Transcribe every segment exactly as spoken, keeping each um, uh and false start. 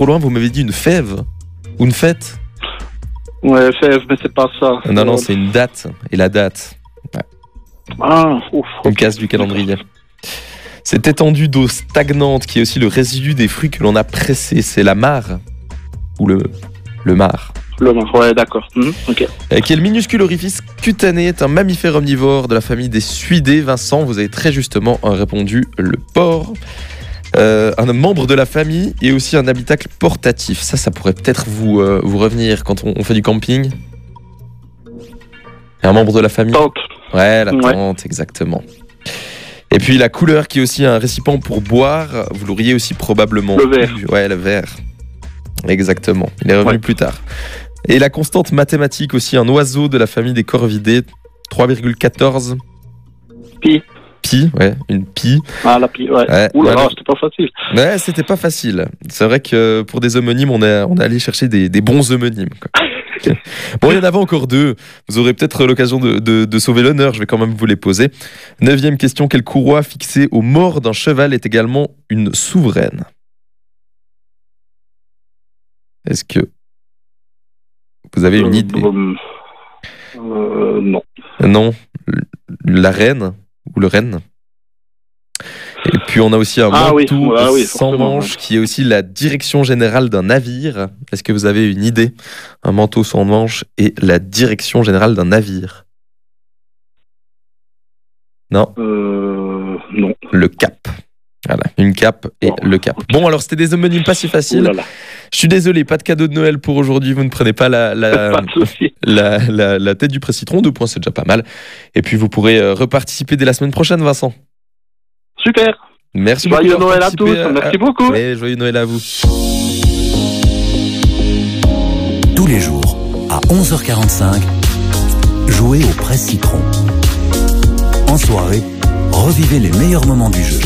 trop loin, vous m'avez dit une fève ou une fête. Ouais, fève, mais c'est pas ça. Non, non, c'est une date. Et la date. Ouais. Ah, ouf. Une case du calendrier. Cette étendue d'eau stagnante qui est aussi le résidu des fruits que l'on a pressés, c'est la mare ou le, le mar. Le mar, ouais, d'accord. Mmh, ok. Euh, Quel minuscule orifice cutané est un mammifère omnivore de la famille des suidés? Vincent, vous avez très justement répondu le porc. Euh, un membre de la famille et aussi un habitacle portatif. Ça, ça pourrait peut-être vous, euh, vous revenir quand on, on fait du camping. Un membre de la famille. Tente. Ouais, la Ouais. tente, exactement. Et puis la couleur qui est aussi un récipient pour boire, vous l'auriez aussi probablement. Le verre. eu. Ouais, le verre. Exactement. Il est revenu Ouais. plus tard. Et la constante mathématique aussi, un oiseau de la famille des corvidés, trois virgule quatorze. Pi. Pi, ouais, une pi. Ah, la pi, ouais. Ouais, Ouh là voilà. là, c'était pas facile. Ouais, c'était pas facile. C'est vrai que pour des homonymes, on est, on est allé chercher des, des bons homonymes, quoi. Bon, il y en avait encore deux. Vous aurez peut-être l'occasion de, de, de sauver l'honneur. Je vais quand même vous les poser. Neuvième question. Quelle courroie fixée au mort d'un cheval est également une souveraine? Est-ce que vous avez une Euh, idée? euh, euh, non. Non. La reine ou le renne. Et puis on a aussi un Ah oui, manteau ah oui, sans forcément, manche qui est aussi la direction générale d'un navire. Est-ce que vous avez une idée? Un manteau sans manche et la direction générale d'un navire. Non, Euh, non. le cap. Voilà, une cape et Oh, le cap. Bon, alors c'était des homonymes pas si Ouh faciles. là là. Je suis désolé, pas de cadeau de Noël pour aujourd'hui. Vous ne prenez pas la, la, Pas de souci. la, la, la tête du pré-citron. Deux points, c'est déjà pas mal. Et puis vous pourrez euh, reparticiper dès la semaine prochaine, Vincent. Super. Merci Joyeux beaucoup. d'avoir Noël à tous. participé Merci beaucoup. Et joyeux Noël à vous. Tous les jours, à onze heures quarante-cinq, jouez au presse-citron. En soirée, revivez les meilleurs moments du jeu.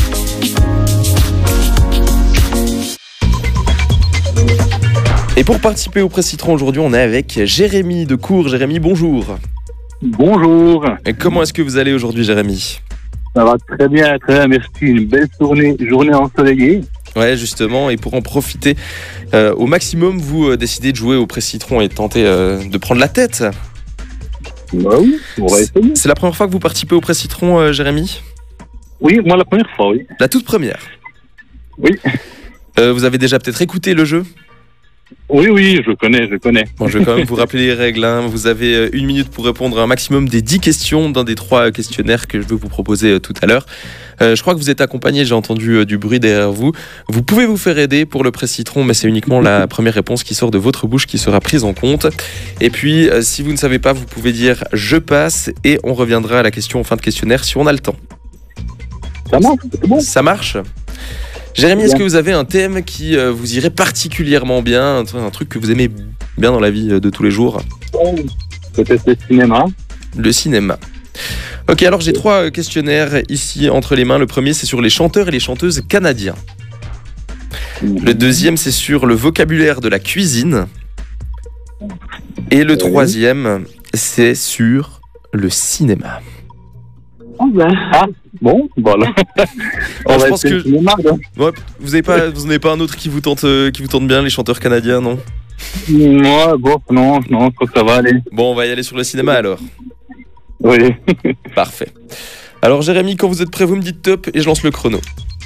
Et pour participer au Presse-Citron aujourd'hui, on est avec Jérémy de Cours. Jérémy, bonjour. Bonjour. Et comment est-ce que vous allez aujourd'hui, Jérémy? Ça va très bien, très bien, merci. Une belle journée, journée ensoleillée. Ouais, justement, et pour en profiter euh, au maximum, vous euh, décidez de jouer au Presse-Citron et de tenter euh, de prendre la tête. Bah oui, on va essayer. C'est la première fois que vous participez au Presse-Citron, euh, Jérémy? Oui, moi la première fois, oui. La toute première? Oui. Euh, vous avez déjà peut-être écouté le jeu? Oui, oui, je connais, je connais. Bon, je vais quand même vous rappeler les règles. Hein. Vous avez euh, une minute pour répondre à un maximum des dix questions d'un des trois questionnaires que je vais vous proposer euh, tout à l'heure. Euh, je crois que vous êtes accompagné, j'ai entendu euh, du bruit derrière vous. Vous pouvez vous faire aider pour le Presse-Citron, mais c'est uniquement la première réponse qui sort de votre bouche qui sera prise en compte. Et puis, euh, si vous ne savez pas, vous pouvez dire « je passe » et on reviendra à la question en fin de questionnaire si on a le temps. Ça marche, c'est bon. Ça marche ? Jérémy, est-ce que vous avez un thème qui euh, vous irait particulièrement bien, un, un truc que vous aimez bien dans la vie euh, de tous les jours? Peut-être le cinéma. Le cinéma. Ok, alors j'ai trois questionnaires ici entre les mains. Le premier, c'est sur les chanteurs et les chanteuses canadiens. Le deuxième, c'est sur le vocabulaire de la cuisine. Et le troisième, c'est sur le cinéma. Ah, bon, voilà. On Alors, je va pense essayer que- le cinéma, donc. Ouais, vous n'avez pas, vous n'avez pas un autre qui vous tente, euh, qui vous tente bien, les chanteurs canadiens, non? Moi, bon, non, non, je crois que ça va aller. Bon, on va y aller sur le cinéma alors. Oui. Parfait. Alors Jérémy, quand vous êtes prêt, vous me dites top et je lance le chrono.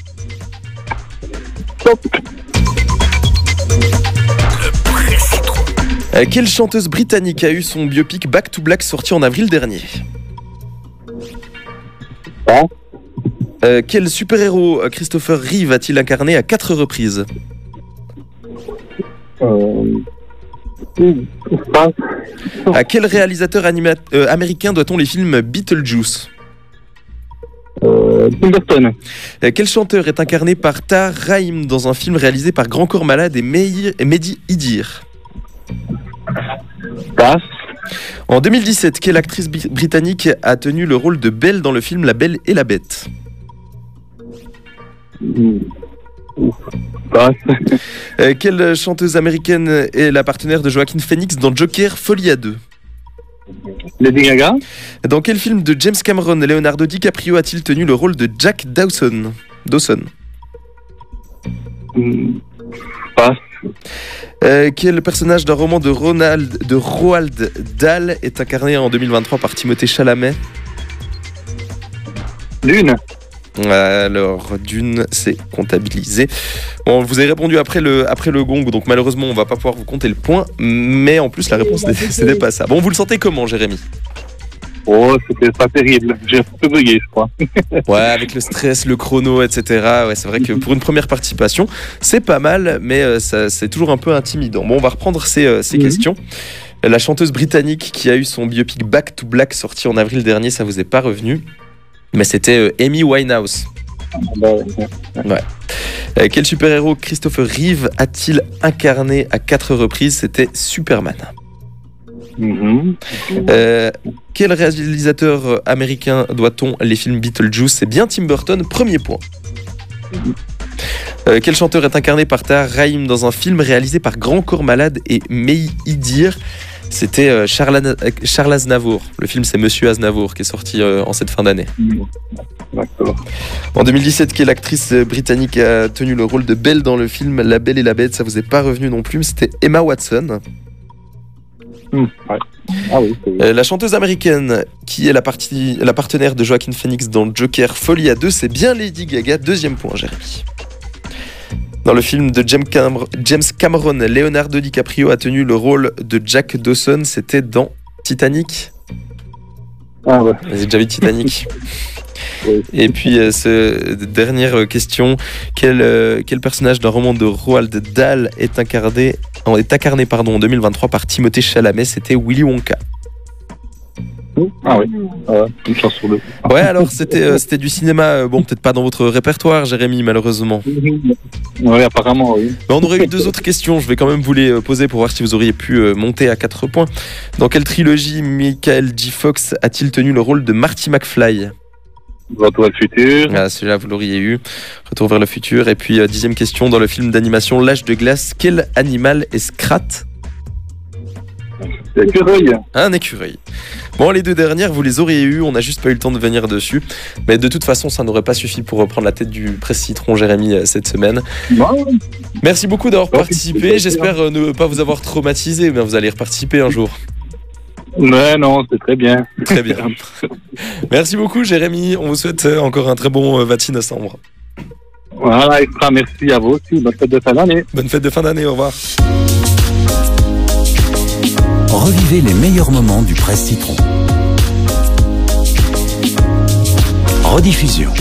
Top. Euh, quelle chanteuse britannique a eu son biopic Back to Black sorti en avril dernier? Ah. Euh, quel super-héros euh, Christopher Reeve a-t-il incarné à quatre reprises? Euh... Pas. À quel réalisateur anima- euh, américain doit-on les films Beetlejuice? Euh... Tim Burton. Euh, quel chanteur est incarné par Tahar Rahim dans un film réalisé par Grand Corps Malade et Meir- et Mehdi Idir? Passe. En deux mille dix-sept, quelle actrice bi- britannique a tenu le rôle de Belle dans le film La Belle et la Bête? Ouf. Passe. Euh, quelle chanteuse américaine est la partenaire de Joaquin Phoenix dans Joker Folie à deux? Lady Gaga. Dans quel film de James Cameron Leonardo DiCaprio a-t-il tenu le rôle de Jack Dawson? Dawson. Hmm. Passe. Euh, quel personnage d'un roman de, Ronald, de Roald Dahl est incarné en deux mille vingt-trois par Timothée Chalamet? Dune. Alors, Dune, c'est comptabilisé. Bon, vous avez répondu après le, après le gong, donc malheureusement, on va pas pouvoir vous compter le point. Mais en plus, la réponse, c'était pas ça. Bon, vous le sentez comment, Jérémy? Oh, c'était pas terrible. J'ai un peu bugué, je crois. Ouais, avec le stress, le chrono, et cetera. Ouais, c'est vrai que pour une première participation, c'est pas mal, mais euh, ça, c'est toujours un peu intimidant. Bon, on va reprendre ces, euh, ces mmh. questions. La chanteuse britannique qui a eu son biopic Back to Black sorti en avril dernier, ça vous est pas revenu? Mais c'était euh, Amy Winehouse. Ouais. Euh, quel super-héros Christopher Reeve a-t-il incarné à quatre reprises? C'était Superman. Mmh. Euh, quel réalisateur américain doit-on les films Beetlejuice? C'est bien Tim Burton, premier point. Euh, quel chanteur est incarné par Tahar Rahim dans un film réalisé par Grand Corps Malade et Meï Idir? C'était euh, Charles, Charles Aznavour. Le film, c'est Monsieur Aznavour qui est sorti euh, en cette fin d'année. D'accord. En deux mille dix-sept, quelle actrice britannique a tenu le rôle de Belle dans le film La Belle et la Bête? Ça vous est pas revenu non plus, mais c'était Emma Watson. Mmh, ouais. Ah oui, c'est... Euh, la chanteuse américaine qui est la, partie, la partenaire de Joaquin Phoenix dans Joker Folie à deux, c'est bien Lady Gaga. Deuxième point, Jérémy. Dans le film de James Cameron, James Cameron, Leonardo DiCaprio a tenu le rôle de Jack Dawson. C'était dans Titanic. Ah ouais. Vous avez déjà vu Titanic? Oui. Et puis, euh, ce, dernière question. Quel, euh, quel personnage d'un roman de Roald Dahl est incarné, est incarné pardon, en deux mille vingt-trois par Timothée Chalamet? C'était Willy Wonka. Ah oui, euh, une chance sur deux. Ouais, alors c'était, euh, c'était du cinéma, euh, bon, peut-être pas dans votre répertoire, Jérémy, malheureusement. Oui, apparemment, oui. Mais on aurait eu deux autres questions, je vais quand même vous les poser pour voir si vous auriez pu euh, monter à quatre points. Dans quelle trilogie Michael J. Fox a-t-il tenu le rôle de Marty McFly? Retour vers le futur. Ah, celui-là, vous l'auriez eu. Retour vers le futur. Et puis, euh, dixième question, dans le film d'animation L'Âge de glace, quel animal est Scrat? L'écureuil. Un écureuil. Bon, les deux dernières, vous les auriez eues, on n'a juste pas eu le temps de venir dessus. Mais de toute façon, ça n'aurait pas suffi pour reprendre la tête du Presse Citron, Jérémy, cette semaine. Bon. Merci beaucoup d'avoir bon, participé. J'espère euh, ne pas vous avoir traumatisé, mais vous allez reparticiper un jour. Ouais, non, c'est très bien. Très bien. Merci beaucoup, Jérémy. On vous souhaite encore un très bon vingt-six décembre. Voilà, extra merci à vous aussi. Bonne fête de fin d'année. Bonne fête de fin d'année, au revoir. Revivez les meilleurs moments du Presse Citron. Rediffusion.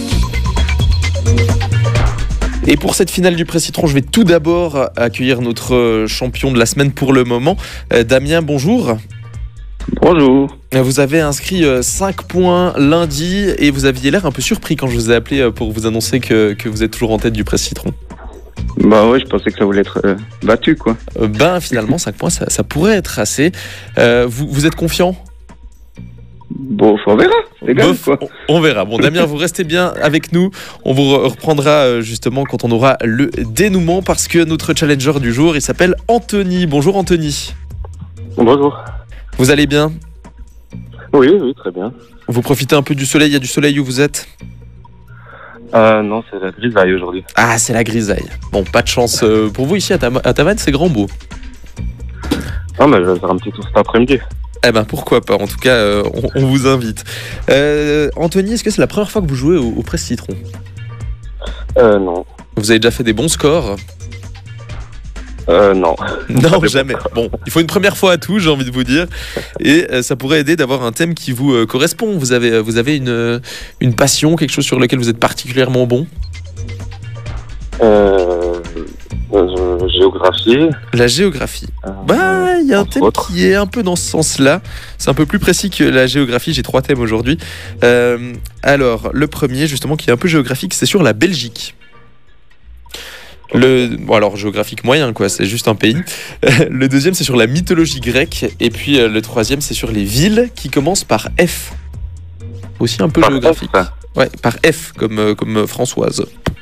Et pour cette finale du Presse Citron, je vais tout d'abord accueillir notre champion de la semaine pour le moment. Euh, Damien, bonjour. Bonjour. Vous avez inscrit cinq points lundi et vous aviez l'air un peu surpris quand je vous ai appelé pour vous annoncer que, que vous êtes toujours en tête du Presse Citron. Bah ouais, je pensais que ça voulait être euh, battu, quoi. Euh, ben finalement, cinq points, ça, ça pourrait être assez. Euh, vous, vous êtes confiant ? Bon, on verra, les gars. Bof, quoi. On, on verra. Bon, Damien, vous restez bien avec nous. On vous reprendra justement quand on aura le dénouement parce que notre challenger du jour, il s'appelle Anthony. Bonjour Anthony. Bonjour. Vous allez bien ? Oui, oui, très bien. Vous profitez un peu du soleil ? Il y a du soleil où vous êtes ? Euh, non, c'est la grisaille aujourd'hui. Ah, c'est la grisaille. Bon, pas de chance euh, pour vous ici à, Tam- à Tavannes, c'est grand beau. Ah, mais je vais faire un petit tour cet après-midi. Eh ben, pourquoi pas. En tout cas, euh, on, on vous invite. Euh, Anthony, est-ce que c'est la première fois que vous jouez au, au Presse Citron ? Euh, non. Vous avez déjà fait des bons scores ? Euh, non. Non, jamais. Bon, il faut une première fois à tout, j'ai envie de vous dire. Et euh, ça pourrait aider d'avoir un thème qui vous euh, correspond. Vous avez, vous avez une, euh, une passion, quelque chose sur lequel vous êtes particulièrement bon ? Euh, euh, géographie. La géographie. Euh, Bah, il y a un thème autres. qui est un peu dans ce sens-là. C'est un peu plus précis que la géographie. J'ai trois thèmes aujourd'hui. Euh, alors, le premier, justement, qui est un peu géographique, c'est sur la Belgique. Le, bon alors géographique moyen quoi, c'est juste un pays. Le deuxième c'est sur la mythologie grecque et puis euh, le troisième c'est sur les villes qui commencent par F. Aussi un peu Par géographique. F. Ouais, par F comme euh, comme euh, Françoise.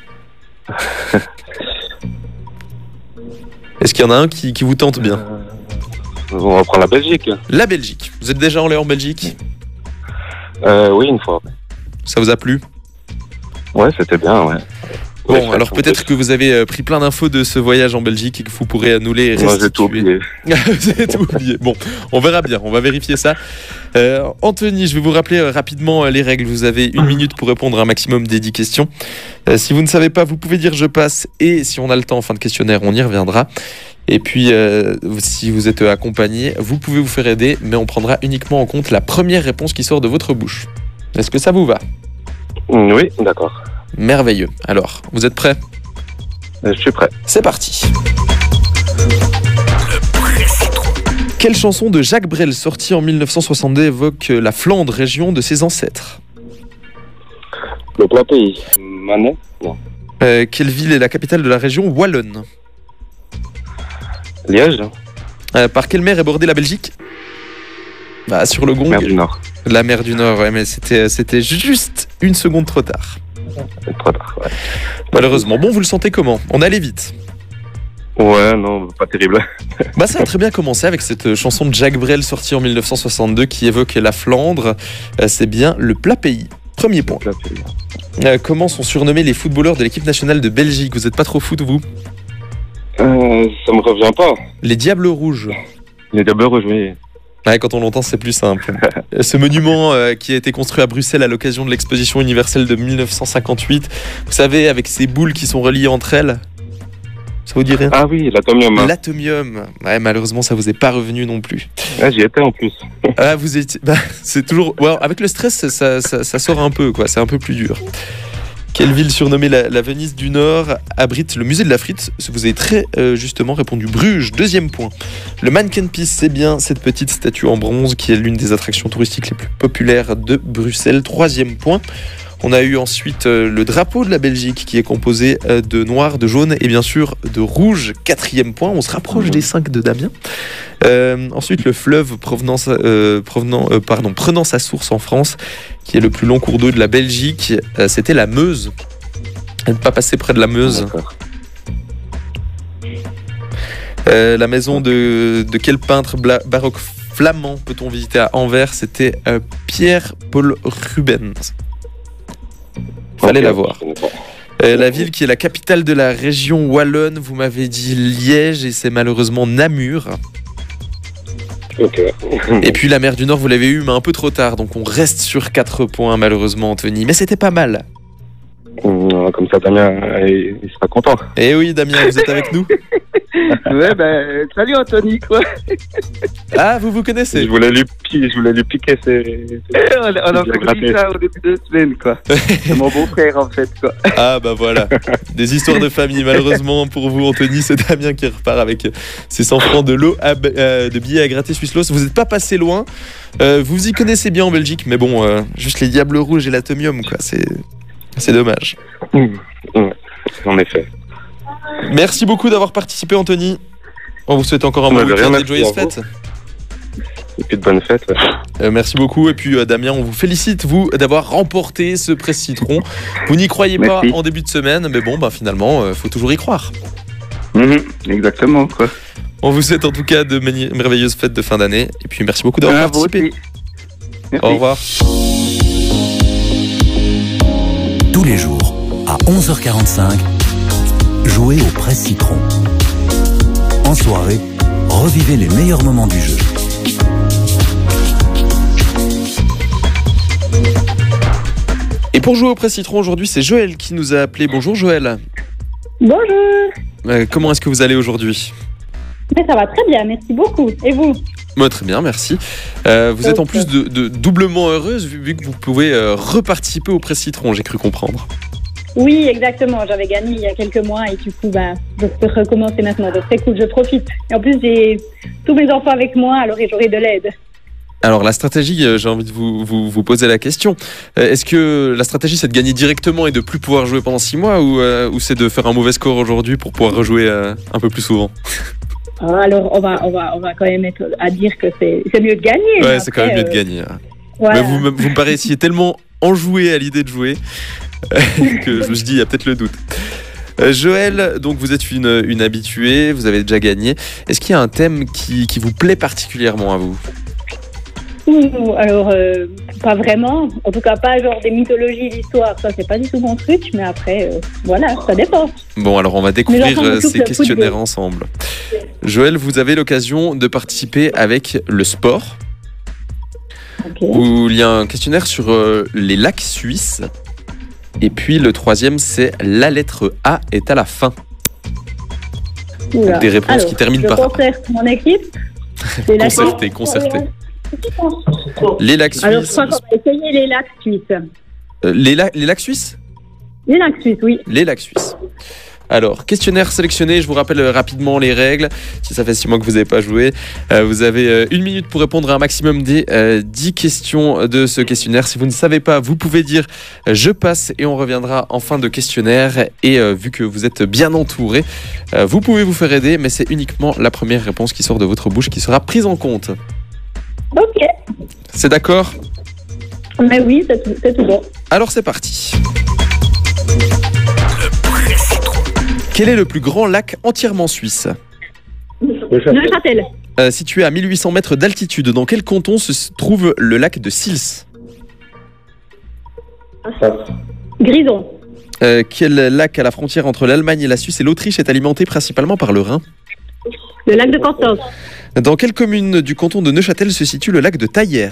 Est-ce qu'il y en a un qui, qui vous tente bien ? Euh, on va prendre la Belgique. La Belgique. Vous êtes déjà allé en Belgique ? Euh, oui, une fois. Ça vous a plu ? Ouais, c'était bien, ouais. Bon, alors peut-être que vous avez euh, pris plein d'infos de ce voyage en Belgique et que vous pourrez euh, nous les Moi, j'ai tout restituer. oublié. Vous avez tout oublié. Bon, on verra bien, on va vérifier ça. Euh, Anthony, je vais vous rappeler euh, rapidement euh, les règles. Vous avez une minute pour répondre à un maximum des dix questions. Euh, si vous ne savez pas, vous pouvez dire je passe et si on a le temps en fin de questionnaire, on y reviendra. Et puis, euh, si vous êtes accompagné, vous pouvez vous faire aider, mais on prendra uniquement en compte la première réponse qui sort de votre bouche. Est-ce que ça vous va ? Oui, d'accord. Merveilleux. Alors, vous êtes prêts ? Euh, Je suis prêt. C'est parti. Quelle chanson de Jacques Brel sortie en mille neuf cent soixante-deux évoque la Flandre, région de ses ancêtres ? Le plat pays. Manet. Non. Euh, quelle ville est la capitale de la région wallonne ? Liège. Euh, par quelle mer est bordée la Belgique ? Bah, sur le gong. Mer du Nord. La mer du Nord, ouais, mais c'était, c'était juste une seconde trop tard. C'est trop tard, ouais. Malheureusement. Bon, vous le sentez comment ? On allait vite. Ouais, non, pas terrible. Bah, ça a très bien commencé avec cette chanson de Jacques Brel sortie en mille neuf cent soixante-deux qui évoque la Flandre. Euh, c'est bien le plat pays. Premier point. Plat pays. Euh, comment sont surnommés les footballeurs de l'équipe nationale de Belgique ? Vous n'êtes pas trop foot, vous ? Euh, ça me revient pas. Les Diables Rouges. Les Diables Rouges, oui. Ouais, quand on l'entend, c'est plus simple. Ce monument euh, qui a été construit à Bruxelles à l'occasion de l'exposition universelle de mille neuf cent cinquante-huit, vous savez, avec ces boules qui sont reliées entre elles, ça vous dit rien ? Ah oui, l'atomium. Hein. L'atomium. Ouais, malheureusement, ça vous est pas revenu non plus. Ouais, j'y étais en plus. Ah, vous étiez... bah, c'est toujours... Ouais, avec le stress, ça, ça, ça sort un peu, quoi. C'est un peu plus dur. Quelle ville surnommée la, la Venise du Nord abrite le musée de la frite ? Vous avez très euh, justement répondu Bruges. Deuxième point. Le Mannequin Peace, c'est bien cette petite statue en bronze qui est l'une des attractions touristiques les plus populaires de Bruxelles. Troisième point. On a eu ensuite euh, le drapeau de la Belgique qui est composé euh, de noir, de jaune et bien sûr de rouge. Quatrième point. On se rapproche des cinq de Damien. Euh, ensuite, le fleuve provenant, euh, provenant, euh, pardon, prenant sa source en France, qui est le plus long cours d'eau de la Belgique, euh, c'était la Meuse. Elle n'est pas passée près de la Meuse. D'accord. Euh, la maison de, de quel peintre bla- baroque flamand peut-on visiter à Anvers ? C'était euh, Pierre-Paul Rubens. Fallait Ok, la voir. je connais pas. Euh, la ville qui est la capitale de la région wallonne, vous m'avez dit Liège et c'est malheureusement Namur. Ok. Et puis la mer du Nord, vous l'avez eu, mais un peu trop tard. Donc on reste sur quatre points, malheureusement, Anthony. Mais c'était pas mal. Non, comme ça, Damien, il il sera content. Eh oui, Damien, vous êtes avec nous ? Ouais, ben, salut Anthony, quoi. Ah, vous vous connaissez ? Je voulais lui, pi- je voulais lui piquer ses... on a, on a Bien compris gratté. ça au début de semaine, quoi. C'est mon beau-frère, en fait, quoi. Ah bah voilà, des histoires de famille. Malheureusement pour vous, Anthony, c'est Damien qui repart avec ses cent francs de lot à, euh, de billets à gratter Swisslos. Vous n'êtes pas passé loin, euh, vous y connaissez bien en Belgique, mais bon, euh, juste les Diables Rouges et l'Atomium, quoi, c'est, c'est dommage. Mmh. Mmh. En effet. Merci beaucoup d'avoir participé, Anthony. On vous souhaite encore un bon Ouais, de week-end rien, et de joyeuses merci à fêtes. Et puis de bonnes fêtes. Ouais. Euh, merci beaucoup. Et puis euh, Damien, on vous félicite, vous, d'avoir remporté ce presse citron. Vous n'y croyez pas Merci. en début de semaine, mais bon, bah, finalement, il euh, faut toujours y croire. Mhm, exactement, quoi. On vous souhaite en tout cas de mani- merveilleuses fêtes de fin d'année. Et puis merci beaucoup d'avoir Ah, vous participé. aussi. Merci. Au revoir. Tous les jours, à onze heures quarante-cinq, jouez au Presse Citron. En soirée, revivez les meilleurs moments du jeu. Et pour jouer au Presse Citron aujourd'hui, c'est Joël qui nous a appelé. Bonjour Joël. Bonjour. Euh, comment est-ce que vous allez aujourd'hui ? Mais ça va très bien, merci beaucoup. Et vous ? Moi, très bien, merci. Euh, vous êtes en Ok. plus de, de doublement heureuse vu, vu que vous pouvez euh, reparticiper au Presse Citron, j'ai cru comprendre. Oui, exactement. J'avais gagné il y a quelques mois et du coup, bah, je peux recommencer maintenant. Donc c'est cool, je profite. Et en plus, j'ai tous mes enfants avec moi, alors j'aurai de l'aide. Alors la stratégie, euh, j'ai envie de vous, vous, vous poser la question. Euh, est-ce que la stratégie c'est de gagner directement et de plus pouvoir jouer pendant six mois ou, euh, ou c'est de faire un mauvais score aujourd'hui pour pouvoir rejouer euh, un peu plus souvent ? Ah, alors on va, on va, on va quand même être à dire que c'est, c'est mieux de gagner. Ouais, mais c'est après, quand même mieux de euh, gagner. hein. voilà. Mais vous, me- vous me paraissiez tellement enjoué à l'idée de jouer que je me suis dit, il y a peut-être le doute. Euh, Joël, donc vous êtes une, une habituée, vous avez déjà gagné. Est-ce qu'il y a un thème qui, qui vous plaît particulièrement à vous ? Ouh, alors, euh, pas vraiment. En tout cas, pas genre des mythologies, l'histoire. Ça, c'est pas du tout mon truc. Mais après, euh, voilà, ça dépend. Bon, alors on va découvrir Les enfants euh, me touchent ces le questionnaires football. ensemble. Joël, vous avez l'occasion de participer avec le sport, Ok. où il y a un questionnaire sur euh, les lacs suisses. Et puis le troisième, c'est la lettre A est à la fin. Oula. Des réponses Alors, qui terminent je par A. concerte mon équipe. C'est la Concerté, concerté. Les lacs Alors, je suisses. crois qu'on va essayer les lacs suisses. euh, les, la- les lacs suisses Les lacs suisses, oui. Les lacs suisses. Alors, questionnaire sélectionné, je vous rappelle euh, rapidement les règles. Si ça fait six mois que vous n'avez pas joué, euh, vous avez euh, une minute pour répondre à un maximum des euh, dix questions de ce questionnaire. Si vous ne savez pas, vous pouvez dire euh, je passe et on reviendra en fin de questionnaire. Et euh, vu que vous êtes bien entouré, euh, vous pouvez vous faire aider, mais c'est uniquement la première réponse qui sort de votre bouche qui sera prise en compte. Ok. C'est d'accord ? Mais oui, c'est tout, c'est tout bon. Alors c'est parti. Quel est le plus grand lac entièrement suisse ? Neuchâtel. Euh, situé à mille huit cents mètres d'altitude, dans quel canton se trouve le lac de Sils ? Grison. Euh, quel lac à la frontière entre l'Allemagne et la Suisse et l'Autriche est alimenté principalement par le Rhin ? Le lac de Constance. Dans quelle commune du canton de Neuchâtel se situe le lac de Taillère ?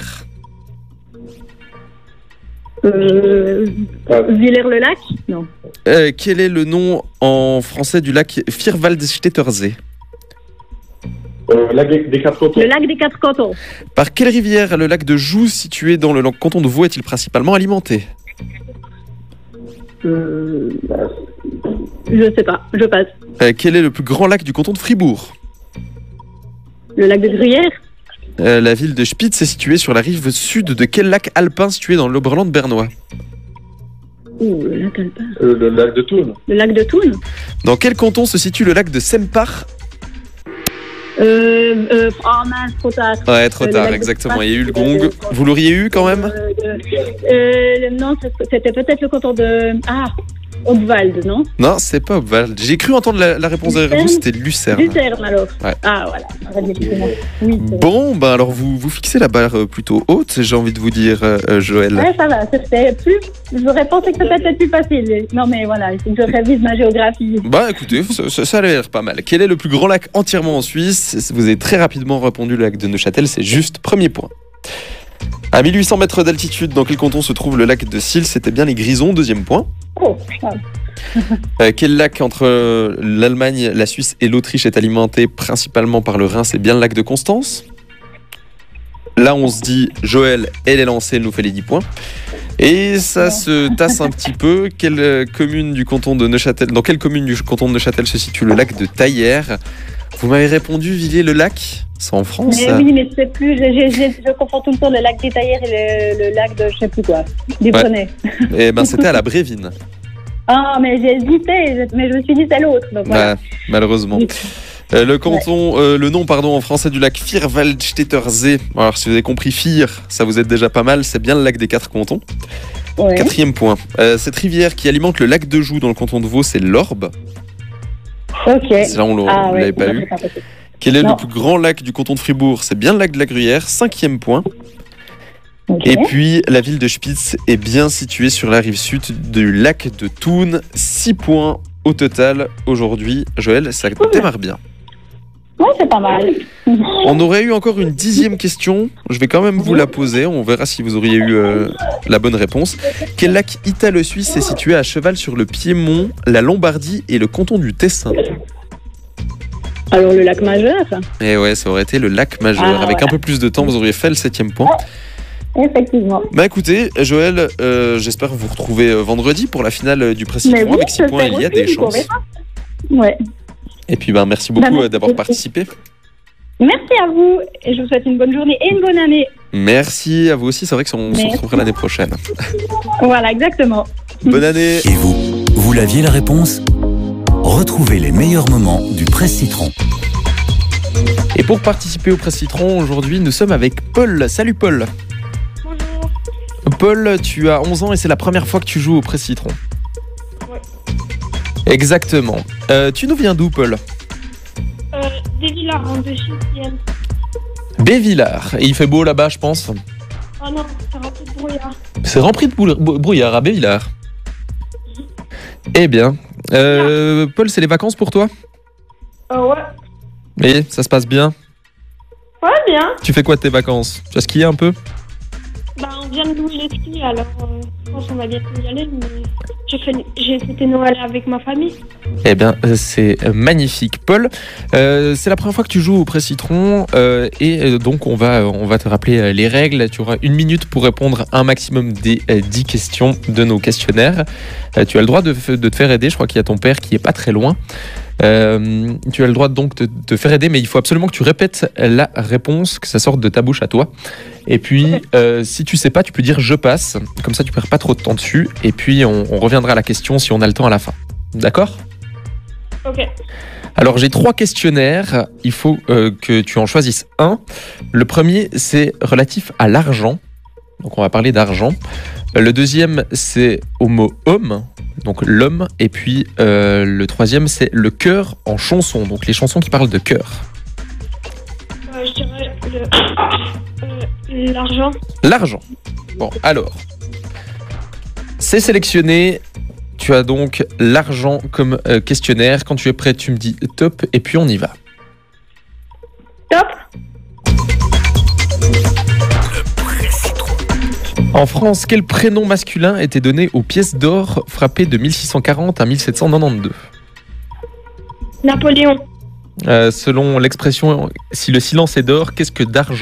Euh, Villers-le-Lac. Non. Euh, quel est le nom en français du lac Vierwaldstättersee ? Euh, lac des, des quatre cantons. Le lac des quatre cantons. Par quelle rivière le lac de Joux, situé dans le canton de Vaud, est-il principalement alimenté ? Euh, je sais pas, je passe. Euh, quel est le plus grand lac du canton de Fribourg ? Le lac de Gruyère. Euh, la ville de Spitz est située sur la rive sud de quel lac alpin situé dans l'Oberland bernois ? Ouh, le lac alpin. Euh, le lac de Thun. Le lac de Thun. Dans quel canton se situe le lac de Sempach ? Euh, euh, oh mince, trop tard. Ouais, trop Euh, le tard, lac de exactement. Sempach. Il y a eu le gong. Vous l'auriez eu quand même ? Euh, euh, non, c'était peut-être le canton de... Ah, Obwald, non? Non, c'est pas Obwald. J'ai cru entendre la, la réponse derrière vous, c'était Lucerne. Lucerne, alors. Ouais. Ah, voilà. Effectivement. Oui, c'est vrai. Bon, ben alors vous, vous fixez la barre euh, plutôt haute, j'ai envie de vous dire, euh, Joël. Ouais, ça va. C'était plus... J'aurais pensé que c'était peut-être plus facile. Non, mais voilà, il faut que je révise ma géographie. Bah écoutez, ça, ça, ça a l'air pas mal. Quel est le plus grand lac entièrement en Suisse ? Vous avez très rapidement répondu le lac de Neuchâtel, c'est juste premier point. À mille huit cents mètres d'altitude, dans quel canton se trouve le lac de Sils ? C'était bien les Grisons, deuxième point. Oh, ah. Euh, quel lac entre euh, l'Allemagne, la Suisse et l'Autriche est alimenté principalement par le Rhin ? C'est bien le lac de Constance. Là, on se dit, Joël, elle est lancée, elle nous fait les dix points. Et ça se tasse un petit peu. Quelle euh, commune du canton de Neuchâtel, dans quelle commune du canton de Neuchâtel se situe le lac de Taillère ? Vous m'avez répondu Villiers-le-Lac ? C'est en France, Mais ça. oui, mais je sais plus. Je, je, je, je confonds tout le temps le lac des Taillères et le, le lac de je sais plus quoi. Du Ouais. Brenay. Eh ben, c'était à la Brévine. Ah, mais j'ai hésité, je- mais je me suis dit c'est l'autre. Donc voilà. Bah, malheureusement. Oui. Euh, le canton, euh, le nom pardon en français du lac Vierwaldstättersee. Alors si vous avez compris Vier, ça vous aide déjà pas mal. C'est bien le lac des quatre cantons. Ouais. Quatrième point. Euh, cette rivière qui alimente le lac de Joux dans le canton de Vaud, c'est l'Orbe. Ok. C'est là on l'a- Ah on ouais, l'avait pas non, eu. c'est pas possible. Quel est Non. le plus grand lac du canton de Fribourg ? C'est bien le lac de la Gruyère. Cinquième point. Ok. Et puis la ville de Spitz est bien située sur la rive sud du lac de Thun. Six points au total aujourd'hui. Joël, ça démarre bien. Ouais, c'est pas mal. On aurait eu encore une dixième question. Je vais quand même vous la poser. On verra si vous auriez eu euh, la bonne réponse. Quel lac italo-suisse est situé à cheval sur le Piémont, la Lombardie et le canton du Tessin ? Alors le lac majeur, Et ouais, ça aurait été le lac majeur. Ah, Avec voilà. un peu plus de temps, vous auriez fait le septième point. effectivement. Bah écoutez, Joël, euh, j'espère vous retrouver euh, vendredi pour la finale du Précis Mais Franc. oui, Avec six points, j'espère il y a aussi, des du coup, on chances. verra. Ouais. Et puis bah, merci beaucoup Bah, merci euh, d'avoir beaucoup. participé. Merci à vous et je vous souhaite une bonne journée et une bonne année. Merci à vous aussi. C'est vrai qu'on se Merci. retrouvera l'année prochaine. Voilà, exactement. Bonne année. Et vous, vous l'aviez la réponse ? Retrouvez les meilleurs moments du Presse Citron. Et pour participer au Presse Citron, aujourd'hui, nous sommes avec Paul. Salut Paul. Bonjour. Paul, tu as onze ans et c'est la première fois que tu joues au Presse Citron. Ouais. Exactement. Euh, tu nous viens d'où, Paul ? Euh, des Villarans de Chitienne. Bévillard. Et il fait beau là-bas, je pense. Oh non, c'est rempli de brouillard. C'est rempli de boule- bou- brouillard à Bévillard. Eh bien, euh, Paul, c'est les vacances pour toi? Euh, ouais. Et ça se passe bien? Ouais, bien. Tu fais quoi de tes vacances? Tu as skié un peu? Bah, on vient de louer les skis, alors euh, je pense qu'on va bientôt y aller, mais j'ai fait, j'ai fêté Noël avec ma famille. Eh bien, euh, c'est magnifique. Paul, euh, c'est la première fois que tu joues au Presse Citron euh, et euh, donc on va, on va te rappeler euh, les règles. Tu auras une minute pour répondre à un maximum des euh, dix questions de nos questionnaires. Euh, tu as le droit de, f- de te faire aider. Je crois qu'il y a ton père qui est pas très loin. Euh, tu as le droit donc de te faire aider, mais il faut absolument que tu répètes la réponse, que ça sorte de ta bouche à toi. Et puis, euh, si tu sais pas, tu peux dire je passe. Comme ça, tu perds pas trop de temps dessus. Et puis, on, on reviendra à la question si on a le temps à la fin. D'accord ? Ok. Alors, j'ai trois questionnaires. Il faut euh, que tu en choisisses un. Le premier, c'est relatif à l'argent. Donc, on va parler d'argent. Le deuxième, c'est au mot homme, donc l'homme. Et puis, euh, le troisième, c'est le cœur en chanson. Donc, les chansons qui parlent de cœur. Euh, je dirais le, euh, l'argent. L'argent. Bon, alors, c'est sélectionné. Tu as donc l'argent comme euh, questionnaire. Quand tu es prêt, tu me dis top et puis on y va. Top. En France, quel prénom masculin était donné aux pièces d'or frappées de mille six cent quarante à mille sept cent quatre-vingt-douze? Napoléon. Euh, selon l'expression « si le silence est d'or, qu'est-ce que d'argent »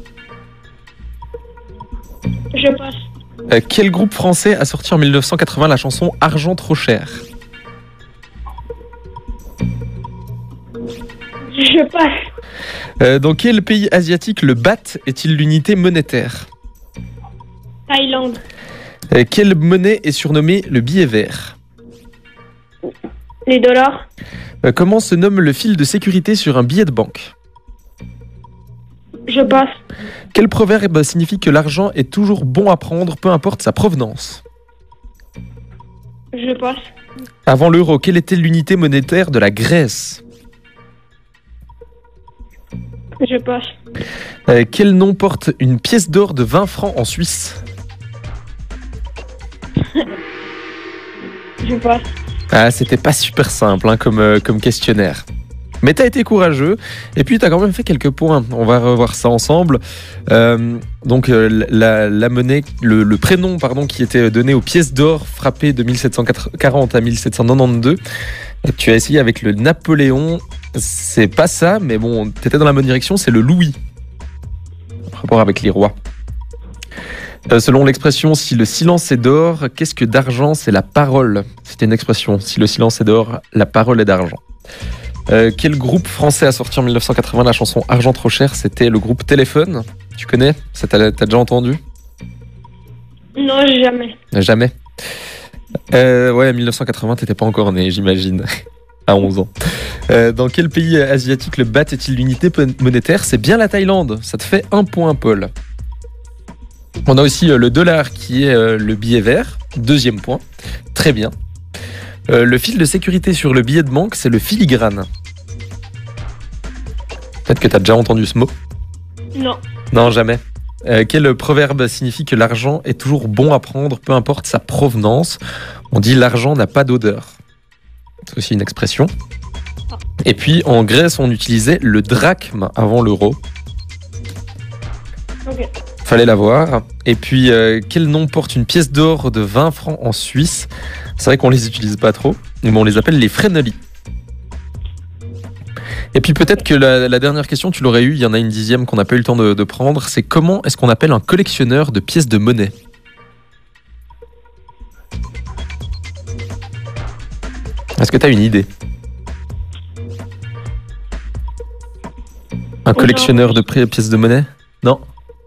Je passe. Euh, Quel groupe français a sorti en mille neuf cent quatre-vingts la chanson « Argent trop cher » Je passe. Euh, Dans quel pays asiatique le baht est-il l'unité monétaire? Thaïlande. Euh, Quelle monnaie est surnommée le billet vert? Les dollars. Euh, Comment se nomme le fil de sécurité sur un billet de banque? Je passe. Quel proverbe signifie que l'argent est toujours bon à prendre, peu importe sa provenance? Je passe. Avant l'euro, quelle était l'unité monétaire de la Grèce? Je passe. Euh, Quel nom porte une pièce d'or de vingt francs en Suisse? Je passe. Ah, c'était pas super simple hein, comme, euh, comme questionnaire. Mais t'as été courageux et puis t'as quand même fait quelques points. On va revoir ça ensemble. Euh, donc euh, la, la monnaie, le, le prénom pardon qui était donné aux pièces d'or frappées de mille sept cent quarante à mille sept cent quatre-vingt-douze. Tu as essayé avec le Napoléon. C'est pas ça, mais bon, t'étais dans la bonne direction. C'est le Louis. En rapport avec les rois. Euh, selon l'expression, si le silence est d'or, qu'est-ce que d'argent? C'est la parole. C'était une expression. Si le silence est d'or, la parole est d'argent. Euh, quel groupe français a sorti en mille neuf cent quatre-vingts la chanson Argent trop cher? C'était le groupe Téléphone. Tu connais? Ça T'as t'as déjà entendu? Non, jamais. Jamais. Euh, ouais, mille neuf cent quatre-vingts, t'étais pas encore né, j'imagine. À onze ans. Euh, dans quel pays asiatique le baht est-il l'unité monétaire? C'est bien la Thaïlande. Ça te fait un point, Paul. On a aussi euh, le dollar qui est euh, le billet vert. Deuxième point. Très bien. Euh, le fil de sécurité sur le billet de banque, c'est le filigrane. Peut-être que tu as déjà entendu ce mot. Non. Non, jamais. Euh, quel proverbe signifie que l'argent est toujours bon à prendre, peu importe sa provenance? On dit l'argent n'a pas d'odeur. C'est aussi une expression. Et puis en Grèce, on utilisait le drachme avant l'euro. Ok. Fallait l'avoir. Et puis, euh, quel nom porte une pièce d'or de vingt francs en Suisse? C'est vrai qu'on les utilise pas trop, mais on les appelle les frénolis. Et puis peut-être que la, la dernière question, tu l'aurais eu, il y en a une dixième qu'on n'a pas eu le temps de, de prendre, c'est comment est-ce qu'on appelle un collectionneur de pièces de monnaie? Est-ce que tu as une idée? Un collectionneur de pièces de monnaie? Non.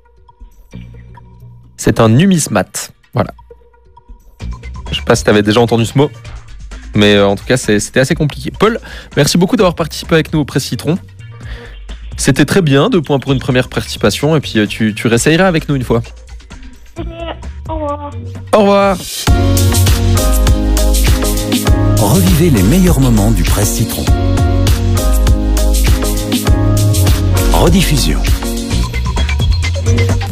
C'est un numismate. Voilà. Je sais pas si tu avais déjà entendu ce mot, mais en tout cas, c'était assez compliqué. Paul, merci beaucoup d'avoir participé avec nous au Presse Citron. C'était très bien, deux points pour une première participation, et puis tu, tu réessayeras avec nous une fois. Ok, au revoir. Au revoir. Revivez les meilleurs moments du Presse Citron. Rediffusion.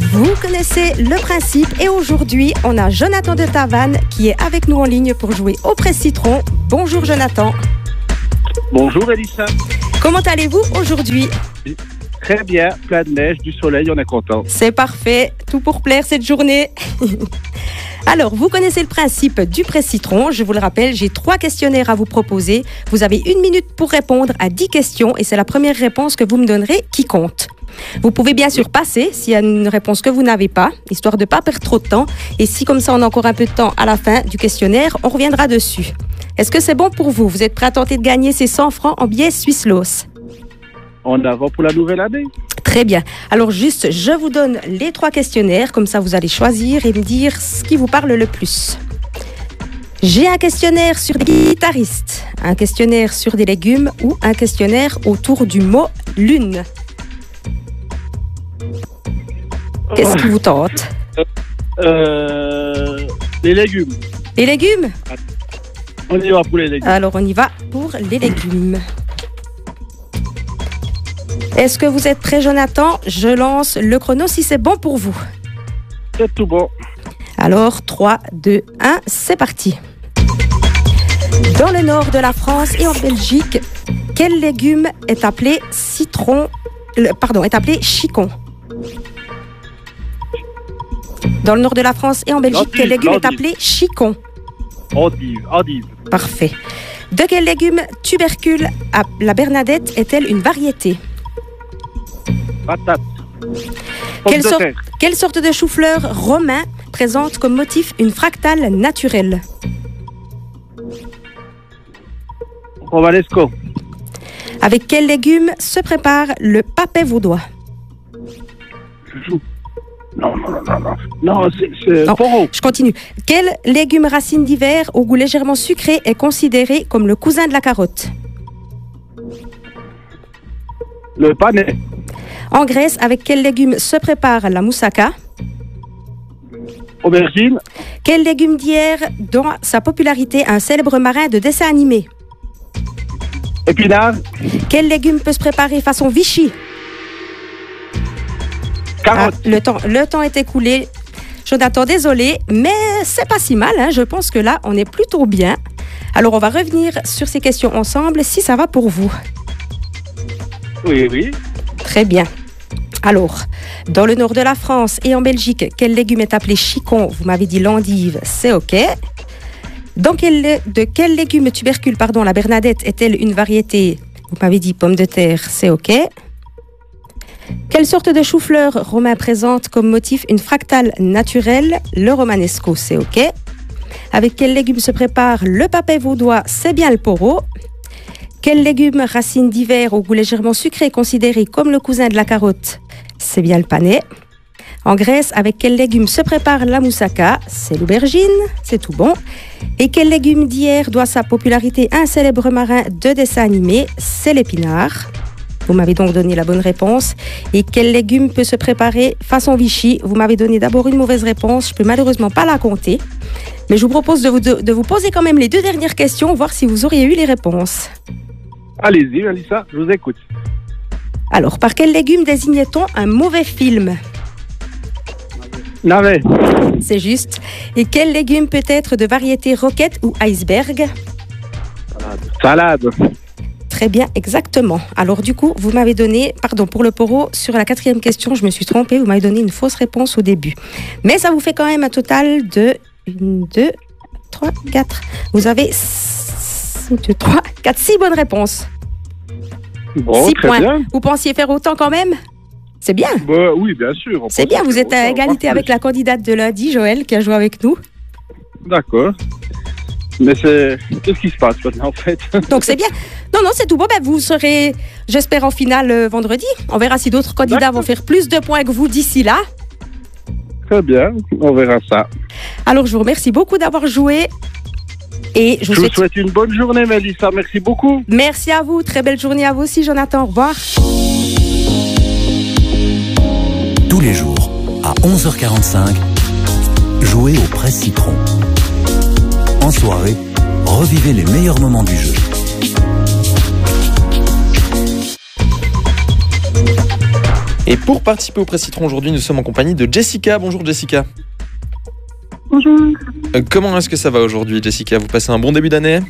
Vous connaissez le principe et aujourd'hui, on a Jonathan de Tavannes qui est avec nous en ligne pour jouer au Presse Citron. Bonjour Jonathan. Bonjour Elissa. Comment allez-vous aujourd'hui? Très bien, plein de neige, du soleil, on est content. C'est parfait, tout pour plaire cette journée. Alors, vous connaissez le principe du Presse Citron. Je vous le rappelle, j'ai trois questionnaires à vous proposer. Vous avez une minute pour répondre à dix questions et c'est la première réponse que vous me donnerez qui compte. Vous pouvez bien sûr passer s'il y a une réponse que vous n'avez pas, histoire de ne pas perdre trop de temps. Et si comme ça on a encore un peu de temps à la fin du questionnaire, on reviendra dessus. Est-ce que c'est bon pour vous? Vous êtes prêts à tenter de gagner ces cent francs en billets Swisslos? En avant pour la nouvelle année. Très bien. Alors juste, je vous donne les trois questionnaires, comme ça vous allez choisir et me dire ce qui vous parle le plus. J'ai un questionnaire sur des guitaristes, un questionnaire sur des légumes ou un questionnaire autour du mot lune. Qu'est-ce qui vous tente? euh, Les légumes. Les légumes? On y va pour les légumes. Alors on y va pour les légumes. Est-ce que vous êtes prêt, Jonathan? Je lance le chrono si c'est bon pour vous. C'est tout bon. Alors, trois, deux, un, c'est parti. Dans le nord de la France et en Belgique, quel légume est appelé citron, le, pardon, est appelé chicon? Dans le nord de la France et en Belgique, Endive, quel légume endive. est appelé chicon? Endive, endive. Parfait. De quel légume tubercule à la Bernadette est-elle une variété? Patate. Quelle, de sorte, terre. quelle sorte de chou-fleur romain présente comme motif une fractale naturelle? Romanesco. Avec quel légume se prépare le papet vaudois? Non, non, non, non. Non, c'est, c'est Non, poro. je continue. Quel légume racine d'hiver au goût légèrement sucré est considéré comme le cousin de la carotte? Le panais. En Grèce, avec quel légume se prépare la moussaka? Aubergine. Quel légume d'hier doit sa popularité à un célèbre marin de dessin animé? Épinard. Quel légume peut se préparer façon Vichy? Carotte. Ah, le temps, le temps est écoulé. Jonathan, désolé, mais c'est pas si mal. Hein. Je pense que là, on est plutôt bien. Alors, on va revenir sur ces questions ensemble, si ça va pour vous. Oui, oui. Très bien. Alors, dans le nord de la France et en Belgique, quel légume est appelé chicon? Vous m'avez dit l'endive, c'est OK. Dans quel, de quel légume tubercule, pardon, la Bernadette est-elle une variété? Vous m'avez dit pomme de terre, c'est OK. Quelle sorte de chou-fleur romain présente comme motif une fractale naturelle? Le romanesco, c'est OK. Avec quel légume se prépare le papet vaudois? C'est bien le poro. Quel légume racine d'hiver au goût légèrement sucré considéré comme le cousin de la carotte? C'est bien le panais. En Grèce, avec quel légume se prépare la moussaka? C'est l'aubergine, c'est tout bon. Et quel légume d'hier doit sa popularité à un célèbre marin de dessin animé? C'est l'épinard. Vous m'avez donc donné la bonne réponse. Et quel légume peut se préparer façon Vichy? Vous m'avez donné d'abord une mauvaise réponse. Je ne peux malheureusement pas la compter. Mais je vous propose de vous, de, de vous poser quand même les deux dernières questions, voir si vous auriez eu les réponses. Allez-y, Alissa, je vous écoute. Alors, par quel légume désignait-on un mauvais film? Navet. C'est juste. Et quel légume peut être de variété roquette ou iceberg? Salade. Très bien, exactement. Alors du coup, vous m'avez donné, pardon, pour le poro, sur la quatrième question, je me suis trompée, vous m'avez donné une fausse réponse au début. Mais ça vous fait quand même un total de une, deux, trois, quatre. Vous avez deux, trois, quatre, six bonnes réponses. Bon, six très points. bien. Vous pensiez faire autant quand même? C'est bien. Bah, oui, bien sûr. C'est bien, vous êtes à égalité avec la candidate de lundi, Joël, qui a joué avec nous. D'accord. Mais c'est... Qu'est-ce qui se passe maintenant, en fait? Donc c'est bien. Non, non, c'est tout bon. Ben, vous serez, j'espère, en finale euh, vendredi. On verra si d'autres candidats D'accord. vont faire plus de points que vous d'ici là. Très bien, on verra ça. Alors, je vous remercie beaucoup d'avoir joué. Et je Je vous vous souhaite... souhaite une bonne journée, Mélissa. Merci beaucoup. Merci à vous. Très belle journée à vous aussi, Jonathan. Au revoir. Tous les jours, à onze heures quarante-cinq, jouez au Presse Citron. En soirée, revivez les meilleurs moments du jeu. Et pour participer au Presse Citron aujourd'hui, nous sommes en compagnie de Jessica. Bonjour Jessica. Bonjour. Euh, comment est-ce que ça va aujourd'hui Jessica? Vous passez un bon début d'année?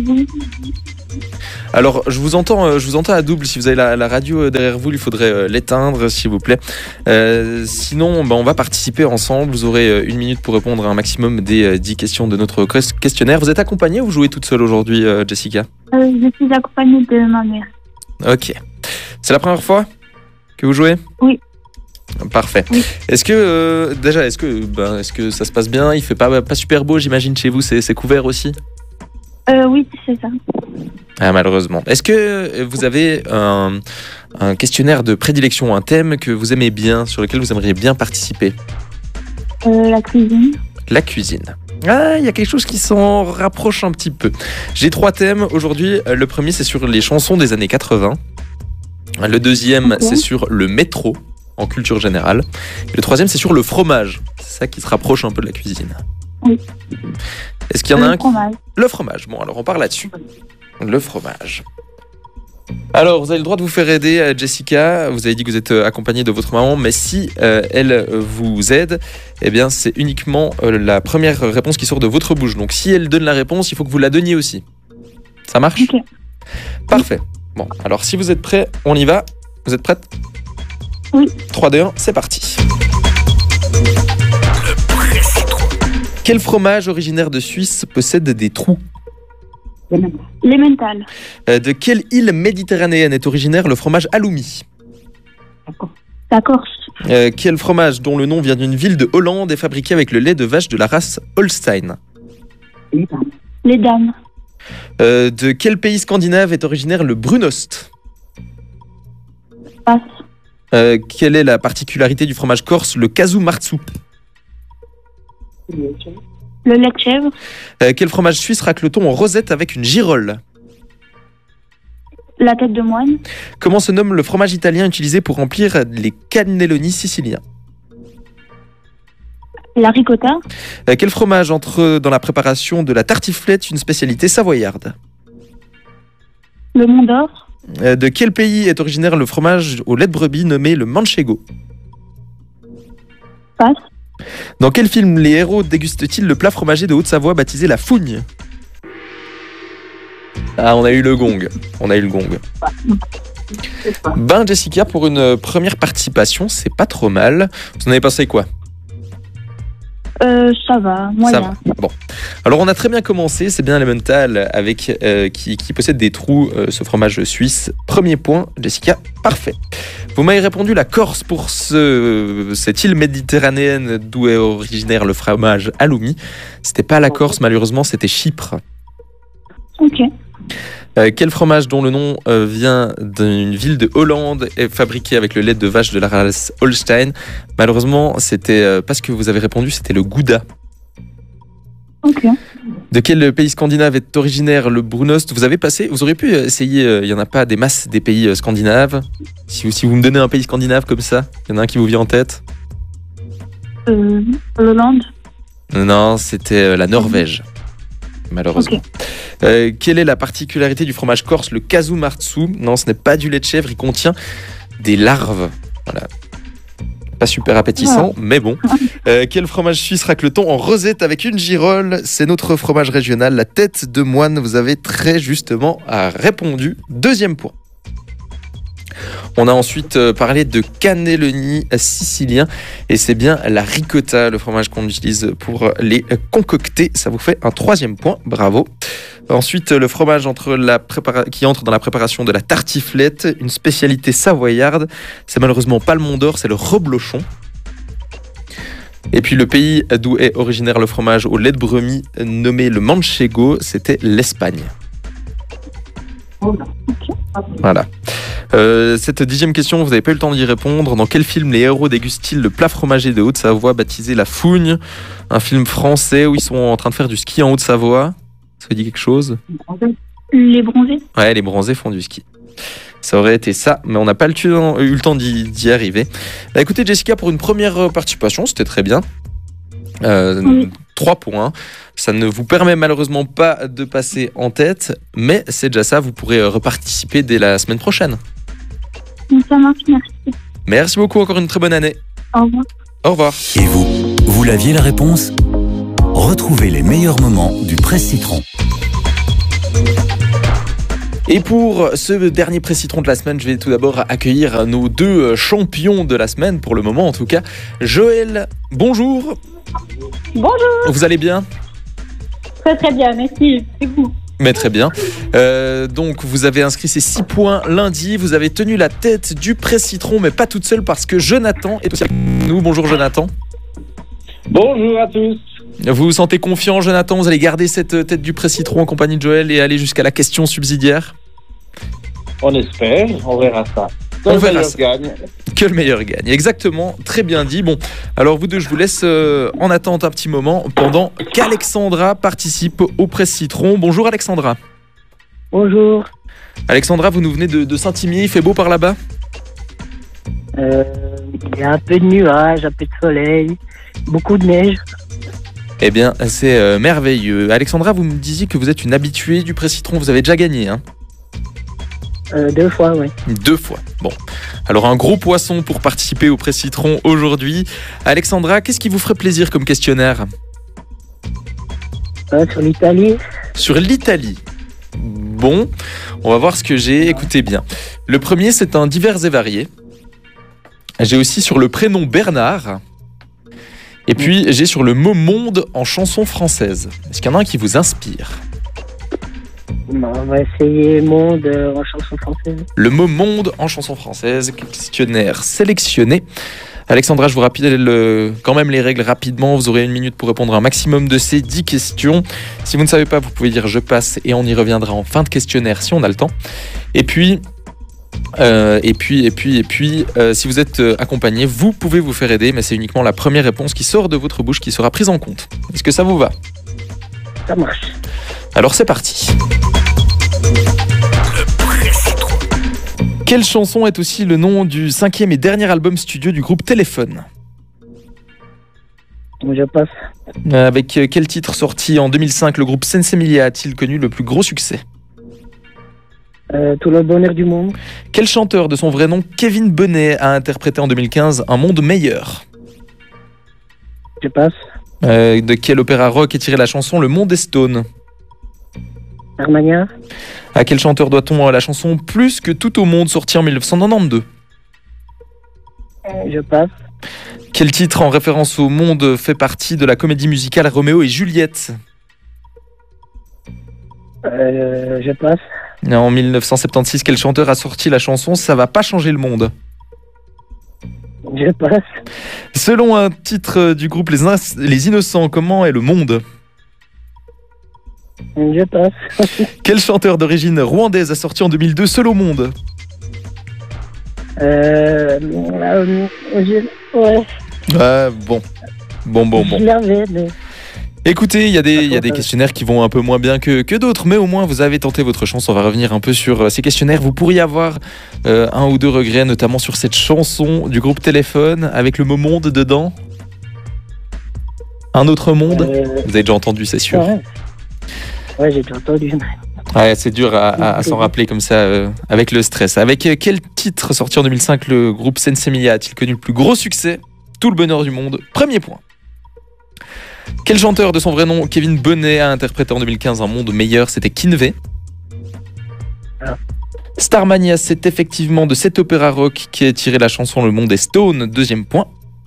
Alors, je vous entends, euh, je vous entends à double. Si vous avez la, la radio derrière vous, il faudrait euh, l'éteindre, s'il vous plaît. Euh, sinon, bah, on va participer ensemble. Vous aurez euh, une minute pour répondre à un maximum des euh, dix questions de notre questionnaire. Vous êtes accompagnée ou vous jouez toute seule aujourd'hui, euh, Jessica? euh, Je suis accompagnée de ma mère. Ok. C'est la première fois que vous jouez? Oui. Parfait. Oui. Est-ce que euh, déjà, est-ce que, ben, est-ce que ça se passe bien? Il fait pas, pas super beau, j'imagine, chez vous. C'est, c'est couvert aussi? Euh, oui, c'est ça. Ah, malheureusement. Est-ce que vous avez un, un questionnaire de prédilection, un thème que vous aimez bien, sur lequel vous aimeriez bien participer? Euh, la cuisine. La cuisine. Ah, il y a quelque chose qui s'en rapproche un petit peu. J'ai trois thèmes aujourd'hui. Le premier, c'est sur les chansons des années quatre-vingts. Le deuxième, okay. c'est sur le métro, en culture générale. Et le troisième, c'est sur le fromage. C'est ça qui se rapproche un peu de la cuisine. Oui. Est-ce qu'il y en a le un fromage. Le fromage. Bon, alors on part là-dessus. Le fromage. Alors, vous avez le droit de vous faire aider, Jessica. Vous avez dit que vous êtes accompagnée de votre maman, mais si euh, elle vous aide, eh bien, c'est uniquement euh, la première réponse qui sort de votre bouche. Donc, si elle donne la réponse, il faut que vous la donniez aussi. Ça marche? Ok. Parfait. Bon, alors si vous êtes prêts, on y va. Vous êtes prête? Oui. trois, deux, un, c'est parti. Quel fromage originaire de Suisse possède des trous? L'emmental. Euh, de quelle île méditerranéenne est originaire le fromage halloumi? La Corse. Euh, quel fromage dont le nom vient d'une ville de Hollande est fabriqué avec le lait de vache de la race Holstein? Les dames. Euh, de quel pays scandinave est originaire le brunost? Passe. Euh, quelle est la particularité du fromage corse, le casu marzu? Le lait de chèvre. Euh, quel fromage suisse racle-t-on en rosette avec une girole? La tête de moine. Comment se nomme le fromage italien utilisé pour remplir les cannelloni siciliens? La ricotta. Euh, quel fromage entre dans la préparation de la tartiflette, une spécialité savoyarde? Le Mont d'Or. Euh, de quel pays est originaire le fromage au lait de brebis nommé le manchego? Passe. Dans quel film les héros dégustent-ils le plat fromager de Haute-Savoie baptisé la fougne? Ah, on a eu le gong. On a eu le gong. Ben, Jessica, pour une première participation, c'est pas trop mal. Vous en avez pensé quoi? Euh, ça va, moyen. Ça va. Bon. Alors, on a très bien commencé. C'est bien l'Emmental avec euh, qui, qui possède des trous, euh, ce fromage suisse. Premier point, Jessica, parfait. Vous m'avez répondu la Corse pour ce, cette île méditerranéenne d'où est originaire le fromage halloumi. C'était pas la Corse, malheureusement, c'était Chypre. Ok. Euh, quel fromage dont le nom euh, vient d'une ville de Hollande est fabriqué avec le lait de vache de la race Holstein? Malheureusement, c'était euh, pas ce que vous avez répondu, c'était le Gouda. Ok. De quel pays scandinave est originaire le brunost? Vous avez passé, vous auriez pu essayer, il euh, n'y en a pas des masses des pays euh, scandinaves. Si, si vous me donnez un pays scandinave comme ça, il y en a un qui vous vient en tête? Euh, L'Hollande. Non, c'était euh, la Norvège. Malheureusement. Okay. Euh, quelle est la particularité du fromage corse, le casu marzu? Non, ce n'est pas du lait de chèvre, il contient des larves. Voilà. Pas super appétissant, ouais. Mais bon. Euh, quel fromage suisse racle-t-on en rosette avec une girole? C'est notre fromage régional, la tête de moine. Vous avez très justement répondu. Deuxième point. On a ensuite parlé de cannelloni sicilien et c'est bien la ricotta, le fromage qu'on utilise pour les concocter. Ça vous fait un troisième point, bravo. Ensuite, le fromage entre la prépara- qui entre dans la préparation de la tartiflette, une spécialité savoyarde. C'est malheureusement pas le Mont d'Or, c'est le reblochon. Et puis le pays d'où est originaire le fromage au lait de brebis nommé le manchego, c'était l'Espagne. Voilà. Euh, cette dixième question, vous n'avez pas eu le temps d'y répondre. Dans quel film les héros dégustent-ils le plat fromager de Haute-Savoie baptisé la fougne? Un film français où ils sont en train de faire du ski en Haute-Savoie. Ça vous dit quelque chose? Les bronzés. Ouais, les bronzés font du ski. Ça aurait été ça, mais on n'a pas eu le temps d'y, d'y arriver. Bah, écoutez Jessica, pour une première participation, c'était très bien. Euh, oui. trois points. Ça ne vous permet malheureusement pas de passer en tête, mais c'est déjà ça, vous pourrez reparticiper dès la semaine prochaine. Ça marche, merci. Merci beaucoup, encore une très bonne année. Au revoir. Au revoir. Et vous, vous l'aviez la réponse? Retrouvez les meilleurs moments du Presse Citron. Et pour ce dernier pré-citron de la semaine, je vais tout d'abord accueillir nos deux champions de la semaine, pour le moment en tout cas. Joël, bonjour. Bonjour. Vous allez bien? Très très bien, merci. C'est vous. Mais très bien. Euh, donc vous avez inscrit ces six points lundi. Vous avez tenu la tête du pré-citron, mais pas toute seule parce que Jonathan est aussi avec nous. Bonjour Jonathan. Bonjour à tous. Vous vous sentez confiant, Jonathan? Vous allez garder cette tête du pré-citron en compagnie de Joël et aller jusqu'à la question subsidiaire? On espère, on verra ça. Que On le verra meilleur ça. gagne. Que le meilleur gagne. Exactement, très bien dit. Bon, alors vous deux, je vous laisse euh, en attente un petit moment pendant qu'Alexandra participe au pré-citron. Bonjour Alexandra. Bonjour. Alexandra, vous nous venez de, de Saint-Imier, il fait beau par là-bas? Euh, il y a un peu de nuages, un peu de soleil, beaucoup de neige. Eh bien, c'est euh, merveilleux. Alexandra, vous me disiez que vous êtes une habituée du pré-citron, vous avez déjà gagné, hein? Euh, deux fois, oui. Deux fois. Bon. Alors, un gros poisson pour participer au pré-citron aujourd'hui. Alexandra, qu'est-ce qui vous ferait plaisir comme questionnaire? Euh, sur l'Italie. Sur l'Italie. Bon, on va voir ce que j'ai. Écoutez bien. Le premier, c'est un divers et varié. J'ai aussi sur le prénom Bernard. Et puis, j'ai sur le mot monde en chanson française. Est-ce qu'il y en a un qui vous inspire? Non, on va essayer monde euh, en chanson française. Le mot monde en chanson française, questionnaire sélectionné. Alexandra, je vous rappelle le, quand même les règles rapidement. Vous aurez une minute pour répondre à un maximum de ces dix questions. Si vous ne savez pas, vous pouvez dire je passe et on y reviendra en fin de questionnaire si on a le temps. Et puis... Euh, et puis, et puis, et puis, euh, si vous êtes euh, accompagné, vous pouvez vous faire aider, mais c'est uniquement la première réponse qui sort de votre bouche qui sera prise en compte. Est-ce que ça vous va? Ça marche. Alors c'est parti. Quelle chanson est aussi le nom du cinquième et dernier album studio du groupe Téléphone? Je passe. Euh, avec quel titre sorti en deux mille cinq le groupe Sensemilia a-t-il connu le plus gros succès? Euh, tout le bonheur du monde. Quel chanteur de son vrai nom Kevin Bonnet a interprété en deux mille quinze Un monde meilleur? Je passe. Euh, de quel opéra rock est tirée la chanson Le monde est stone? Armagnac. À quel chanteur doit-on la chanson Plus que tout au monde, sortie en mille neuf cent quatre-vingt-douze? Euh, je passe. Quel titre en référence au monde fait partie de la comédie musicale Roméo et Juliette? Euh, je passe. En mille neuf cent soixante-seize, quel chanteur a sorti la chanson Ça va pas changer le monde? Je passe. Selon un titre du groupe Les, In- Les Innocents, comment est le monde? Je passe. Quel chanteur d'origine rwandaise a sorti en deux mille deux Seul au monde? Euh, euh, je, ouais. Ah, bon. Bon, bon, bon. Je l'avais, mais... Écoutez, il y a des, il y a des questionnaires qui vont un peu moins bien que, que d'autres, mais au moins vous avez tenté votre chance. On va revenir un peu sur ces questionnaires. Vous pourriez avoir euh, un ou deux regrets, notamment sur cette chanson du groupe Téléphone avec le mot monde dedans. Un autre monde. Euh... Vous avez déjà entendu, c'est sûr. Ouais, ouais j'ai déjà entendu. Ouais, c'est dur à, à, à s'en rappeler comme ça, euh, avec le stress. Avec euh, quel titre sorti en deux mille cinq le groupe Sensemilia a-t-il connu le plus gros succès? Tout le bonheur du monde. Premier point. Quel chanteur de son vrai nom Kevin Bonnet a interprété en deux mille quinze Un monde meilleur? C'était Kinvey. Ah. Starmania, c'est effectivement de cet opéra rock qui est tiré la chanson Le monde est stone. Deuxième point.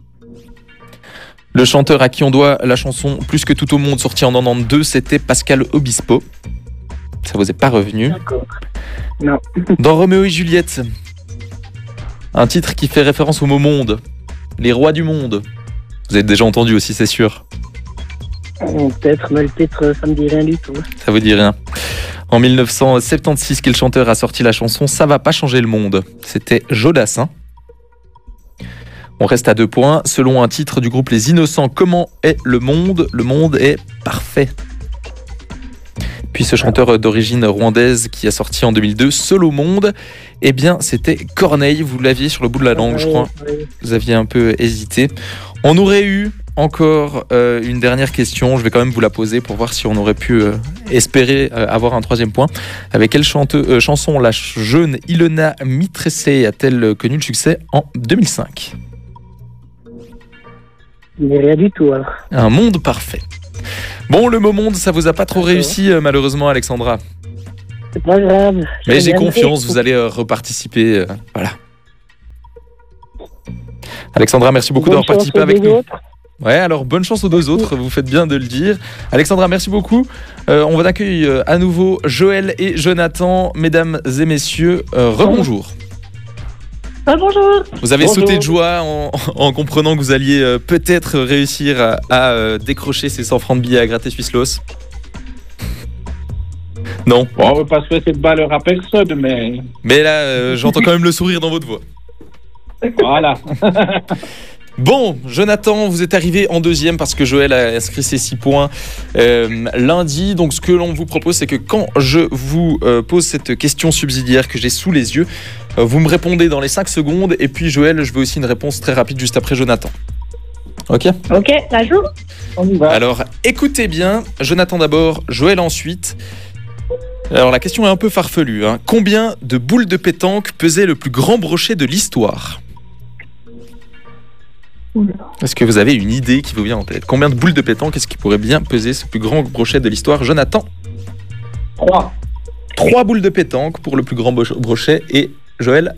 Le chanteur à qui on doit la chanson Plus que tout au monde, sortie en quatre-vingt-douze, c'était Pascal Obispo. Ça vous est pas revenu? D'accord. Non. Dans Roméo et Juliette, un titre qui fait référence au mot monde. Les rois du monde. Vous avez déjà entendu aussi, c'est sûr. Peut-être, mais le titre, ça me dit rien du tout. Ça vous dit rien. En mille neuf cent soixante-seize, quel chanteur a sorti la chanson Ça va pas changer le monde? C'était Jodassin. On reste à deux points. Selon un titre du groupe Les Innocents, comment est le monde? Le monde est parfait. Puis ce chanteur d'origine rwandaise qui a sorti en deux mille deux Seul au monde, eh bien c'était Corneille. Vous l'aviez sur le bout de la langue, je crois. Vous aviez un peu hésité. On aurait eu encore euh, une dernière question. Je vais quand même vous la poser pour voir si on aurait pu euh, espérer euh, avoir un troisième point. Avec quelle chante- euh, chanson la jeune Ilona Mitressé a-t-elle connu le succès en deux mille cinq? Mais rien du tout, alors. Un monde parfait. Bon, le mot monde, ça vous a pas trop réussi, euh, malheureusement, Alexandra. C'est pas grave. Mais j'ai confiance, vous allez euh, reparticiper. euh, voilà. Alexandra, merci beaucoup d'avoir participé avec nous. Ouais, alors bonne chance aux deux autres, vous faites bien de le dire. Alexandra, merci beaucoup. Euh, on va accueillir euh, à nouveau Joël et Jonathan, mesdames et messieurs. Euh, rebonjour. Ah, bonjour. Vous avez Bonjour. sauté de joie en, en comprenant que vous alliez euh, peut-être réussir à, à, euh, décrocher ces cent francs de billets à gratter Swisslos. Non. Bon, on ne veut pas se faire cette valeur à personne, mais Mais là, euh, j'entends quand même le sourire dans votre voix. voilà. Bon, Jonathan, vous êtes arrivé en deuxième parce que Joël a inscrit ses six points euh, lundi. Donc, ce que l'on vous propose, c'est que quand je vous euh, pose cette question subsidiaire que j'ai sous les yeux, euh, vous me répondez dans les cinq secondes. Et puis, Joël, je veux aussi une réponse très rapide juste après Jonathan. Ok ? Ok, ça joue. On y va. Alors, écoutez bien. Jonathan d'abord, Joël ensuite. Alors, la question est un peu farfelue. Hein. Combien de boules de pétanque pesait le plus grand brochet de l'histoire ? Est-ce que vous avez une idée qui vous vient en tête? Combien de boules de pétanque est-ce qui pourrait bien peser ce plus grand brochet de l'histoire? Jonathan? Trois. Trois boules de pétanque pour le plus grand bo- brochet. Et Joël?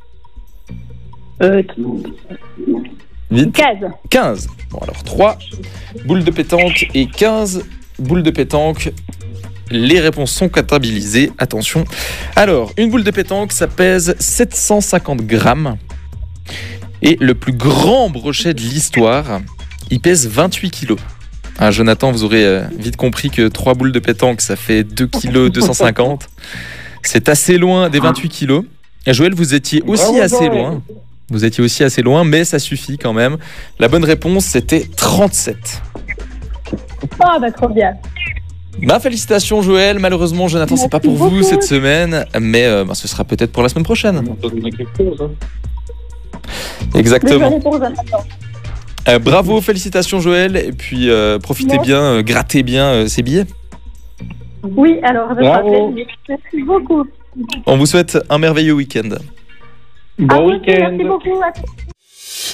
Euh, Vite. quinze. quinze. Bon, alors trois boules de pétanque et quinze boules de pétanque. Les réponses sont comptabilisées. Attention. Alors, une boule de pétanque, ça pèse sept cent cinquante grammes. Et le plus grand brochet de l'histoire, il pèse vingt-huit kilos. Ah, Jonathan, vous aurez euh, vite compris que trois boules de pétanque, ça fait deux kilos deux cent cinquante. C'est assez loin des vingt-huit kilos. Et Joël, vous étiez aussi Bravo, assez Joël. loin. Vous étiez aussi assez loin, mais ça suffit quand même. La bonne réponse, c'était trente-sept. Oh, bah, trop bien. Bah, félicitations Joël. Malheureusement, Jonathan, c'est pas pour Merci vous beaucoup. cette semaine, mais euh, bah, ce sera peut-être pour la semaine prochaine. On peut donner quelque chose, hein. Exactement. Désolée pour Jonathan. Euh, bravo, félicitations Joël. Et puis euh, profitez Merci. bien, euh, grattez bien euh, ces billets. Oui, alors, je Bravo. plaisir. Merci beaucoup. On vous souhaite un merveilleux week-end. Bon À vous aussi, week-end. Merci beaucoup. À tous.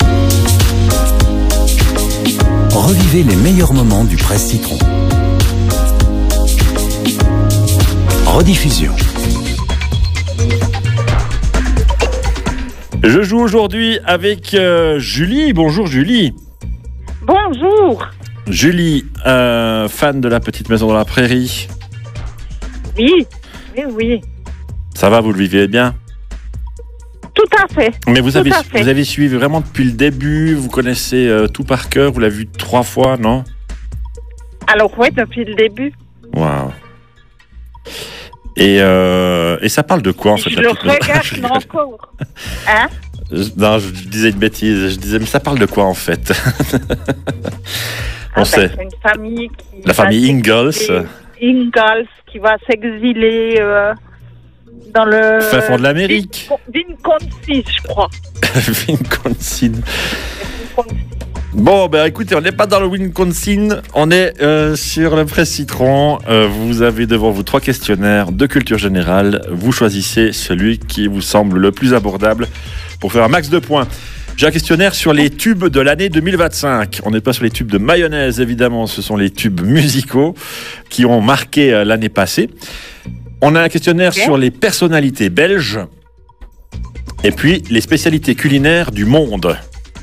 Revivez les meilleurs moments du Presse Citron. Rediffusion. Je joue aujourd'hui avec euh, Julie. Bonjour Julie. Bonjour. Julie, euh, fan de La Petite Maison dans la Prairie. Oui, oui, oui. Ça va, vous le vivez bien? Tout à fait. Mais vous Tout avez, à fait. vous avez suivi vraiment depuis le début, vous connaissez euh, tout par cœur, vous l'avez vu trois fois, non? Alors oui, depuis le début. Waouh. Et, euh, et ça parle de quoi en fait? Je La le Petite Maison? Je regarde rigole. encore. Hein? Je- Non, je disais une bêtise. Je disais, mais ça parle de quoi en fait? On Ah, sait. ben, c'est une famille qui La va famille Ingalls. s'exiler. Ingalls qui va s'exiler euh, dans le... Fin fond de l'Amérique. Wisconsin, je crois. Wisconsin. Bon, ben écoutez, on n'est pas dans le Wisconsin, on est euh, sur le Presse Citron. Euh, vous avez devant vous trois questionnaires de culture générale. Vous choisissez celui qui vous semble le plus abordable pour faire un max de points. J'ai un questionnaire sur les tubes de l'année deux mille vingt-cinq. On n'est pas sur les tubes de mayonnaise, évidemment, ce sont les tubes musicaux qui ont marqué euh, l'année passée. On a un questionnaire Ok. sur les personnalités belges et puis les spécialités culinaires du monde.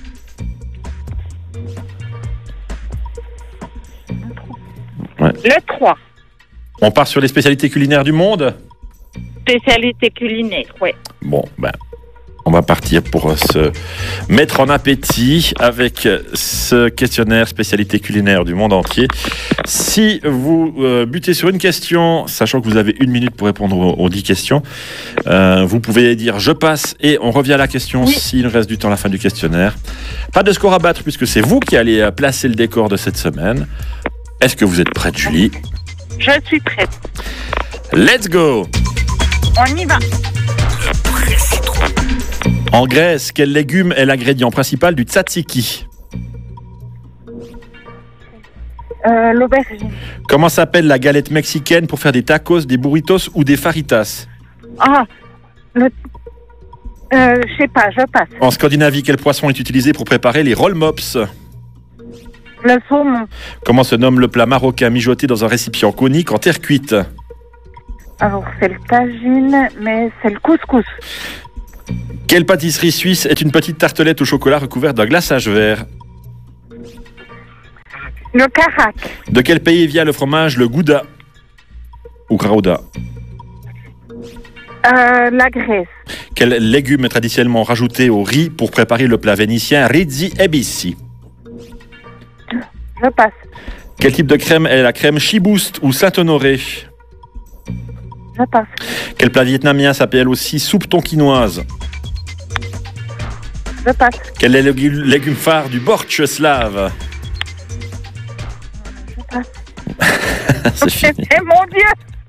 Ouais. Le trois. On part sur les spécialités culinaires du monde. Spécialité culinaire, oui. Bon, ben, on va partir pour euh, se mettre en appétit avec euh, ce questionnaire spécialité culinaire du monde entier. Si vous euh, butez sur une question, sachant que vous avez une minute pour répondre aux, aux dix questions, euh, vous pouvez dire je passe et on revient à la question Oui. s'il reste du temps à la fin du questionnaire. Pas de score à battre puisque c'est vous qui allez euh, placer le décor de cette semaine. Est-ce que vous êtes prête, Julie? Je suis prête. Let's go! On y va. En Grèce, quel légume est l'ingrédient principal du tzatziki? Euh, l'aubergine. Comment s'appelle la galette mexicaine pour faire des tacos, des burritos ou des faritas? Ah, le... Euh, je sais pas, je passe. En Scandinavie, quel poisson est utilisé pour préparer les roll mops? Le saumon. Comment se nomme le plat marocain mijoté dans un récipient conique en terre cuite? Alors, c'est le tagine, mais c'est le couscous. Quelle pâtisserie suisse est une petite tartelette au chocolat recouverte d'un glaçage vert? Le carac. De quel pays vient le fromage le gouda? Ou gouda? Euh, la Grèce. Quel légume est traditionnellement rajouté au riz pour préparer le plat vénitien rizzi e bissi? Je passe. Quel type de crème est la crème Chibouste ou Saint-Honoré? Je passe. Quel plat vietnamien s'appelle aussi soupe tonkinoise? Je passe. Quel est le légume, légume phare du bortsch slave? Je passe. C'est fini. Eh mon Dieu!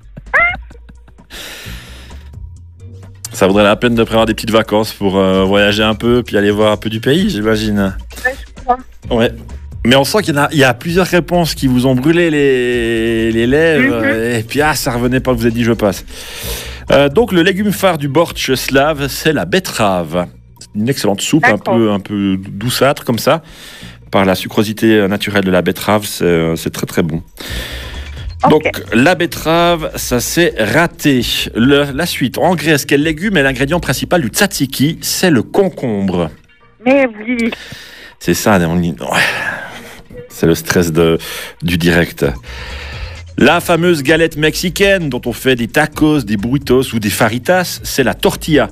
Ça vaudrait la peine de prévoir des petites vacances pour euh, voyager un peu, puis aller voir un peu du pays, j'imagine. Ouais, je crois. Ouais. Mais on sent qu'il y en a, il y a plusieurs réponses qui vous ont brûlé les, les lèvres, mm-hmm. Et puis ah, ça revenait pas, vous avez dit je passe. Euh, donc le légume phare du bortsch slave, c'est la betterave. C'est une excellente soupe, un peu, un peu douceâtre comme ça. Par la sucrosité naturelle de la betterave, c'est, c'est très très bon. Okay. Donc la betterave, ça s'est raté. Le, la suite, en Grèce, quel légume est l'ingrédient principal du tzatziki? C'est le concombre. Mais oui. C'est ça, on dit... C'est le stress de, du direct. La fameuse galette mexicaine dont on fait des tacos, des burritos ou des faritas, c'est la tortilla.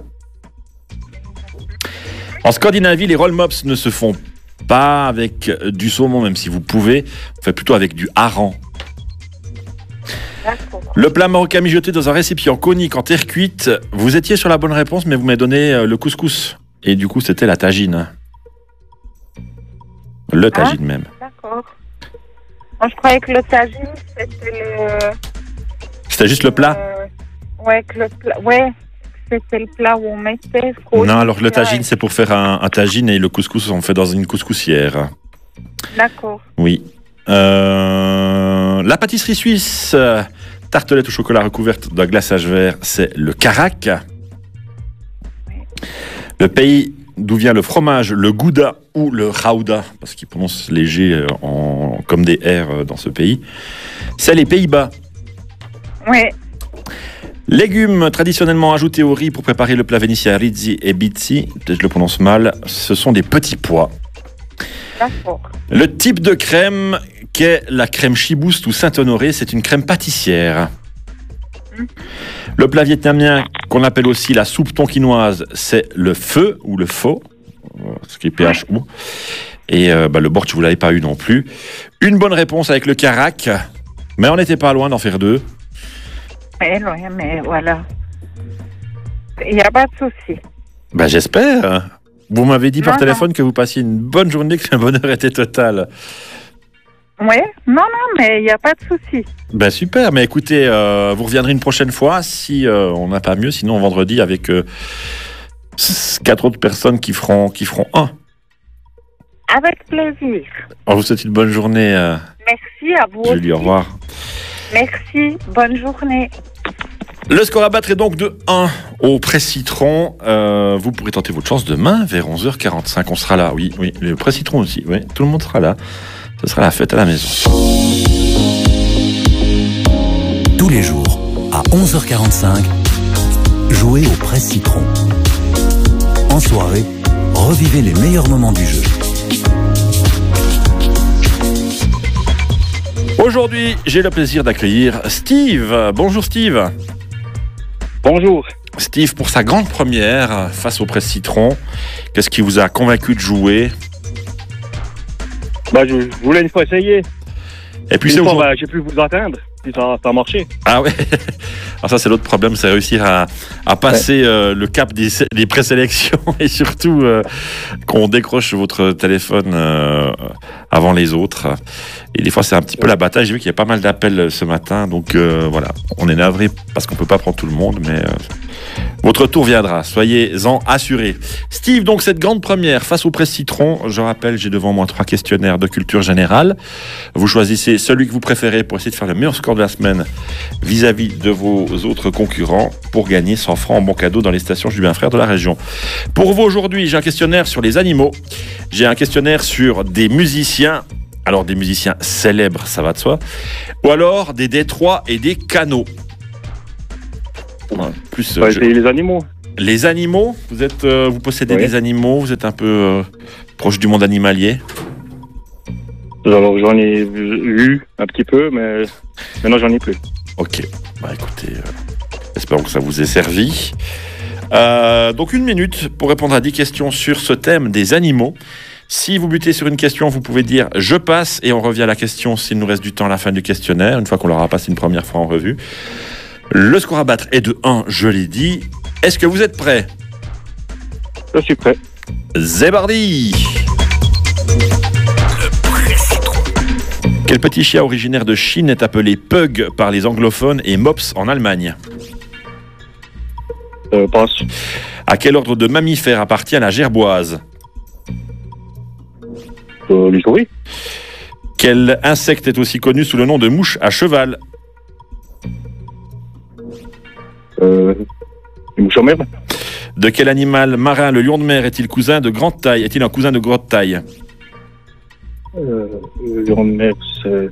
En Scandinavie, les roll mops ne se font pas avec du saumon, même si vous pouvez. On fait plutôt avec du hareng. Le plat marocain mijoté dans un récipient conique en terre cuite. Vous étiez sur la bonne réponse, mais vous m'avez donné le couscous. Et du coup, c'était la tagine. Le tagine ah, même. D'accord. Moi, je croyais que le tagine, c'était le... C'était juste le plat euh, Ouais, que le plat... Ouais, c'était le plat où on mettait... Non, alors le tagine, c'est pour faire un, un tagine et le couscous, on fait dans une couscoussière. D'accord. Oui. Euh, la pâtisserie suisse, tartelette au chocolat recouverte d'un glaçage vert, c'est le carac. Oui. Le pays d'où vient le fromage, le gouda ou le gouda, parce qu'ils prononcent les G en, comme des R dans ce pays, c'est les Pays-Bas. Oui. Légumes traditionnellement ajoutés au riz pour préparer le plat vénitien rizzi e bissi, peut-être je le prononce mal, ce sont des petits pois. D'accord. Le type de crème qu'est la crème Chibouste ou Saint-Honoré, c'est une crème pâtissière. Mmh. Le plat vietnamien, qu'on appelle aussi la soupe tonkinoise, c'est le pho ou le pho, ce qui est P H O. Et euh, bah, le bortsch, vous ne l'avez pas eu non plus. Une bonne réponse avec le carac, mais on n'était pas loin d'en faire deux. Oui, oui, mais voilà. Il n'y a pas de souci. Bah, j'espère. Vous m'avez dit non, par téléphone non. que vous passiez une bonne journée, que le bonheur était total. Oui, non, non, mais il n'y a pas de souci. Ben super, mais écoutez, euh, vous reviendrez une prochaine fois si euh, on n'a pas mieux, sinon vendredi avec euh, quatre autres personnes qui feront, qui feront un. Avec plaisir. On vous souhaite une bonne journée. Euh, Merci à vous. Julie, au revoir. Merci, bonne journée. Le score à battre est donc de un au Presse Citron. Euh, vous pourrez tenter votre chance demain vers onze heures quarante-cinq. On sera là, oui, oui. Le Presse Citron aussi, oui. Tout le monde sera là. Ce sera la fête à la maison. Tous les jours, à onze heures quarante-cinq, jouez au Presse Citron. En soirée, revivez les meilleurs moments du jeu. Aujourd'hui, j'ai le plaisir d'accueillir Steve. Bonjour Steve. Bonjour. Steve, pour sa grande première face au Presse Citron, qu'est-ce qui vous a convaincu de jouer ? Bah, je, je voulais une fois essayer. Et puis une c'est fois, aujourd'hui. bah, j'ai pu vous atteindre, puis ça, ça a marché. Ah ouais. Alors ça, c'est l'autre problème, c'est réussir à, à passer ouais. euh, le cap des, des présélections et surtout euh, qu'on décroche votre téléphone euh, avant les autres. Et des fois, c'est un petit peu la bataille. J'ai vu qu'il y a pas mal d'appels ce matin. Donc euh, voilà, on est navré parce qu'on peut pas prendre tout le monde, mais euh, votre tour viendra. Soyez-en assurés. Steve, donc cette grande première face au Presse Citron. Je rappelle, j'ai devant moi trois questionnaires de culture générale. Vous choisissez celui que vous préférez pour essayer de faire le meilleur score de la semaine vis-à-vis de vos autres concurrents pour gagner cent francs en bon cadeau dans les stations Julien Frère de la région. Pour vous aujourd'hui, j'ai un questionnaire sur les animaux. J'ai un questionnaire sur des musiciens. Alors des musiciens célèbres, ça va de soi. Ou alors des détroits et des canaux. Plus, On va je... essayer les animaux. Les animaux, vous êtes, euh, vous possédez Oui. des animaux, vous êtes un peu euh, proche du monde animalier. Alors j'en ai vu un petit peu, mais maintenant j'en ai plus. Ok, bah écoutez, euh, espérons que ça vous ait servi. Euh, donc une minute pour répondre à dix questions sur ce thème des animaux. Si vous butez sur une question, vous pouvez dire « je passe » et on revient à la question s'il nous reste du temps à la fin du questionnaire, une fois qu'on l'aura passé une première fois en revue. Le score à battre est de un, je l'ai dit. Est-ce que vous êtes prêts ? Je suis prêt. Zébardi ! Quel petit chien originaire de Chine est appelé Pug par les anglophones et Mops en Allemagne ? Euh, passe. À quel ordre de mammifères appartient la gerboise ? Euh, les souris. Quel insecte est aussi connu sous le nom de mouche à cheval ? Euh, les mouches en mer. De quel animal marin le lion de mer est-il cousin de grande taille ? Est-il un cousin de grande taille ? Euh, le lion de mer, c'est...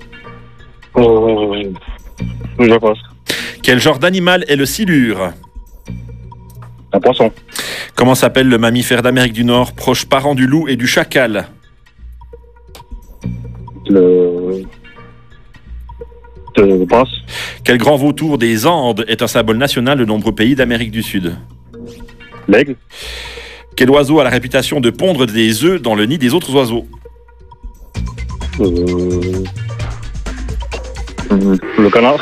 Euh, je passe. Quel genre d'animal est le silure ? Un poisson. Comment s'appelle le mammifère d'Amérique du Nord, proche parent du loup et du chacal ? Le... Je passe. Quel grand vautour des Andes est un symbole national de nombreux pays d'Amérique du Sud ? L'aigle. Quel oiseau a la réputation de pondre des œufs dans le nid des autres oiseaux ? Euh... Le canard.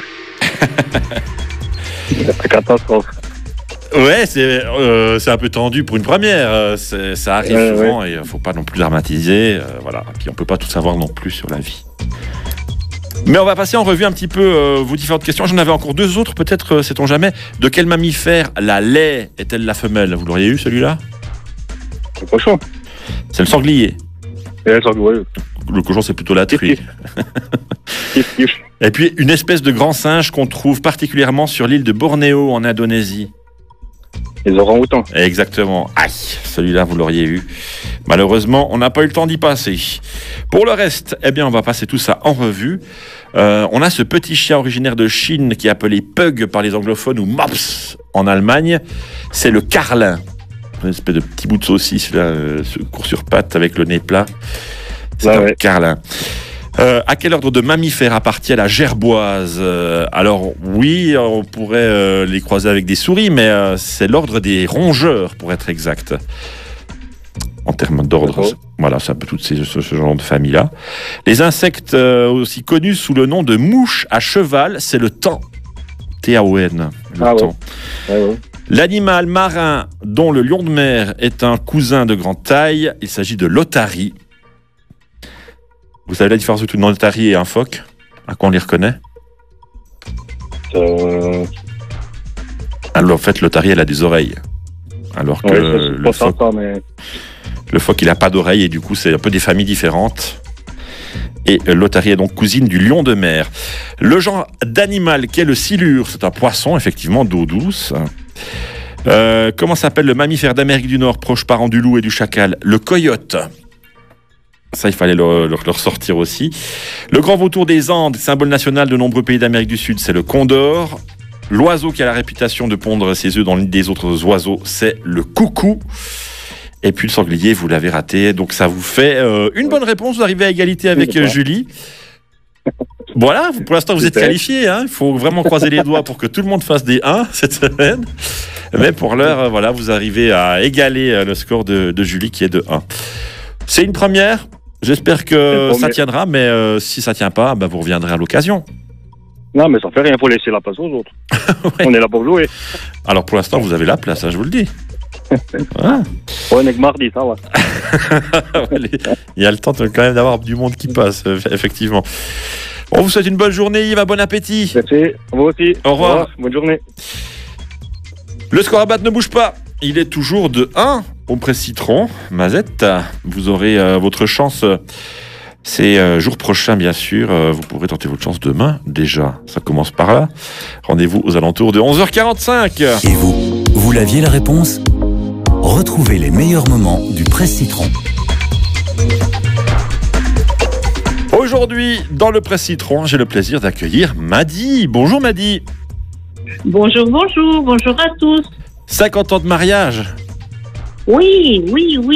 C'est catastrophe. Ouais, c'est euh, c'est un peu tendu pour une première. Euh, c'est- ça arrive Ouais, souvent et il ne faut pas non plus dramatiser. euh, voilà. Et puis on ne peut pas tout savoir non plus sur la vie. Mais on va passer en revue un petit peu euh, vos différentes questions. J'en avais encore deux autres, peut-être, euh, sait-on jamais. De quel mammifère la laie est-elle la femelle ? Vous l'auriez eu celui-là ? Le cochon. C'est le sanglier. Et le sanglier. Le cochon, c'est plutôt la truie. Kif, kif. Et puis, une espèce de grand singe qu'on trouve particulièrement sur l'île de Bornéo, en Indonésie. Les orang-outans. Exactement. Aïe, celui-là, vous l'auriez eu. Malheureusement, on n'a pas eu le temps d'y passer. Pour le reste, eh bien, on va passer tout ça en revue. Euh, on a ce petit chien originaire de Chine qui est appelé Pug par les anglophones ou Mops en Allemagne. C'est le carlin. Une espèce de petit bout de saucisse, là, euh, ce court sur pattes avec le nez plat. C'est Ouais, un ouais. carlin. Euh, à quel ordre de mammifères appartient la gerboise ? Euh, Alors oui, on pourrait euh, les croiser avec des souris, mais euh, c'est l'ordre des rongeurs, pour être exact. En termes d'ordre, D'accord. c'est- voilà, c'est un peu tout ces, ce, ce genre de famille-là. Les insectes euh, aussi connus sous le nom de mouche à cheval, c'est le thon. T A O N. Le Ah ouais. thon. Ouais, ouais. L'animal marin dont le lion de mer est un cousin de grande taille, il s'agit de l'otarie. Vous savez la différence entre une otarie et un phoque ? À quoi on les reconnaît ? Euh... Alors en fait, l'otarie, elle a des oreilles. Alors que Ouais, ça, le, c'est pas phoque, ça, mais... le phoque, il n'a pas d'oreilles et du coup, c'est un peu des familles différentes. Et euh, l'otarie est donc cousine du lion de mer. Le genre d'animal qu'est le silure, c'est un poisson, effectivement, d'eau douce. Euh, comment s'appelle le mammifère d'Amérique du Nord, proche parent du loup et du chacal ? Le coyote. Ça, il fallait le, le, le ressortir aussi. Le grand vautour des Andes, symbole national de nombreux pays d'Amérique du Sud, c'est le condor. L'oiseau qui a la réputation de pondre ses œufs dans le nid des autres oiseaux, c'est le coucou. Et puis le sanglier, vous l'avez raté. Donc ça vous fait euh, une bonne réponse. Vous arrivez à égalité avec euh, Julie. Voilà, pour l'instant vous êtes Super. qualifiés. Hein. Il faut vraiment croiser les doigts pour que tout le monde fasse des un cette semaine. Mais pour l'heure, euh, voilà, vous arrivez à égaler euh, le score de, de Julie qui est de un. C'est une première. J'espère que ça tiendra, mais euh, si ça tient pas, ben, vous reviendrez à l'occasion. Non, mais ça fait rien, il faut laisser la place aux autres. On est là pour jouer. Alors pour l'instant, vous avez la place, hein, je vous le dis. Voilà. Ouais, mec, mardi, ça va. Il y a le temps de, quand même d'avoir du monde qui passe, effectivement. On vous souhaite une bonne journée, Yves, bon appétit. Merci, vous aussi. Au revoir. Au revoir. Bonne journée. Le score à battre ne bouge pas. Il est toujours de un au Presse Citron. Mazette, vous aurez euh, votre chance. Euh, c'est euh, jour prochain, bien sûr. Euh, vous pourrez tenter votre chance demain. Déjà, ça commence par là. Rendez-vous aux alentours de onze heures quarante-cinq. Et vous, vous l'aviez la réponse ? Retrouvez les meilleurs moments du Presse Citron. Aujourd'hui, dans le Presse Citron, j'ai le plaisir d'accueillir Madi. Bonjour Madi. Bonjour, bonjour, bonjour à tous. cinquante ans de mariage. Oui, oui, oui.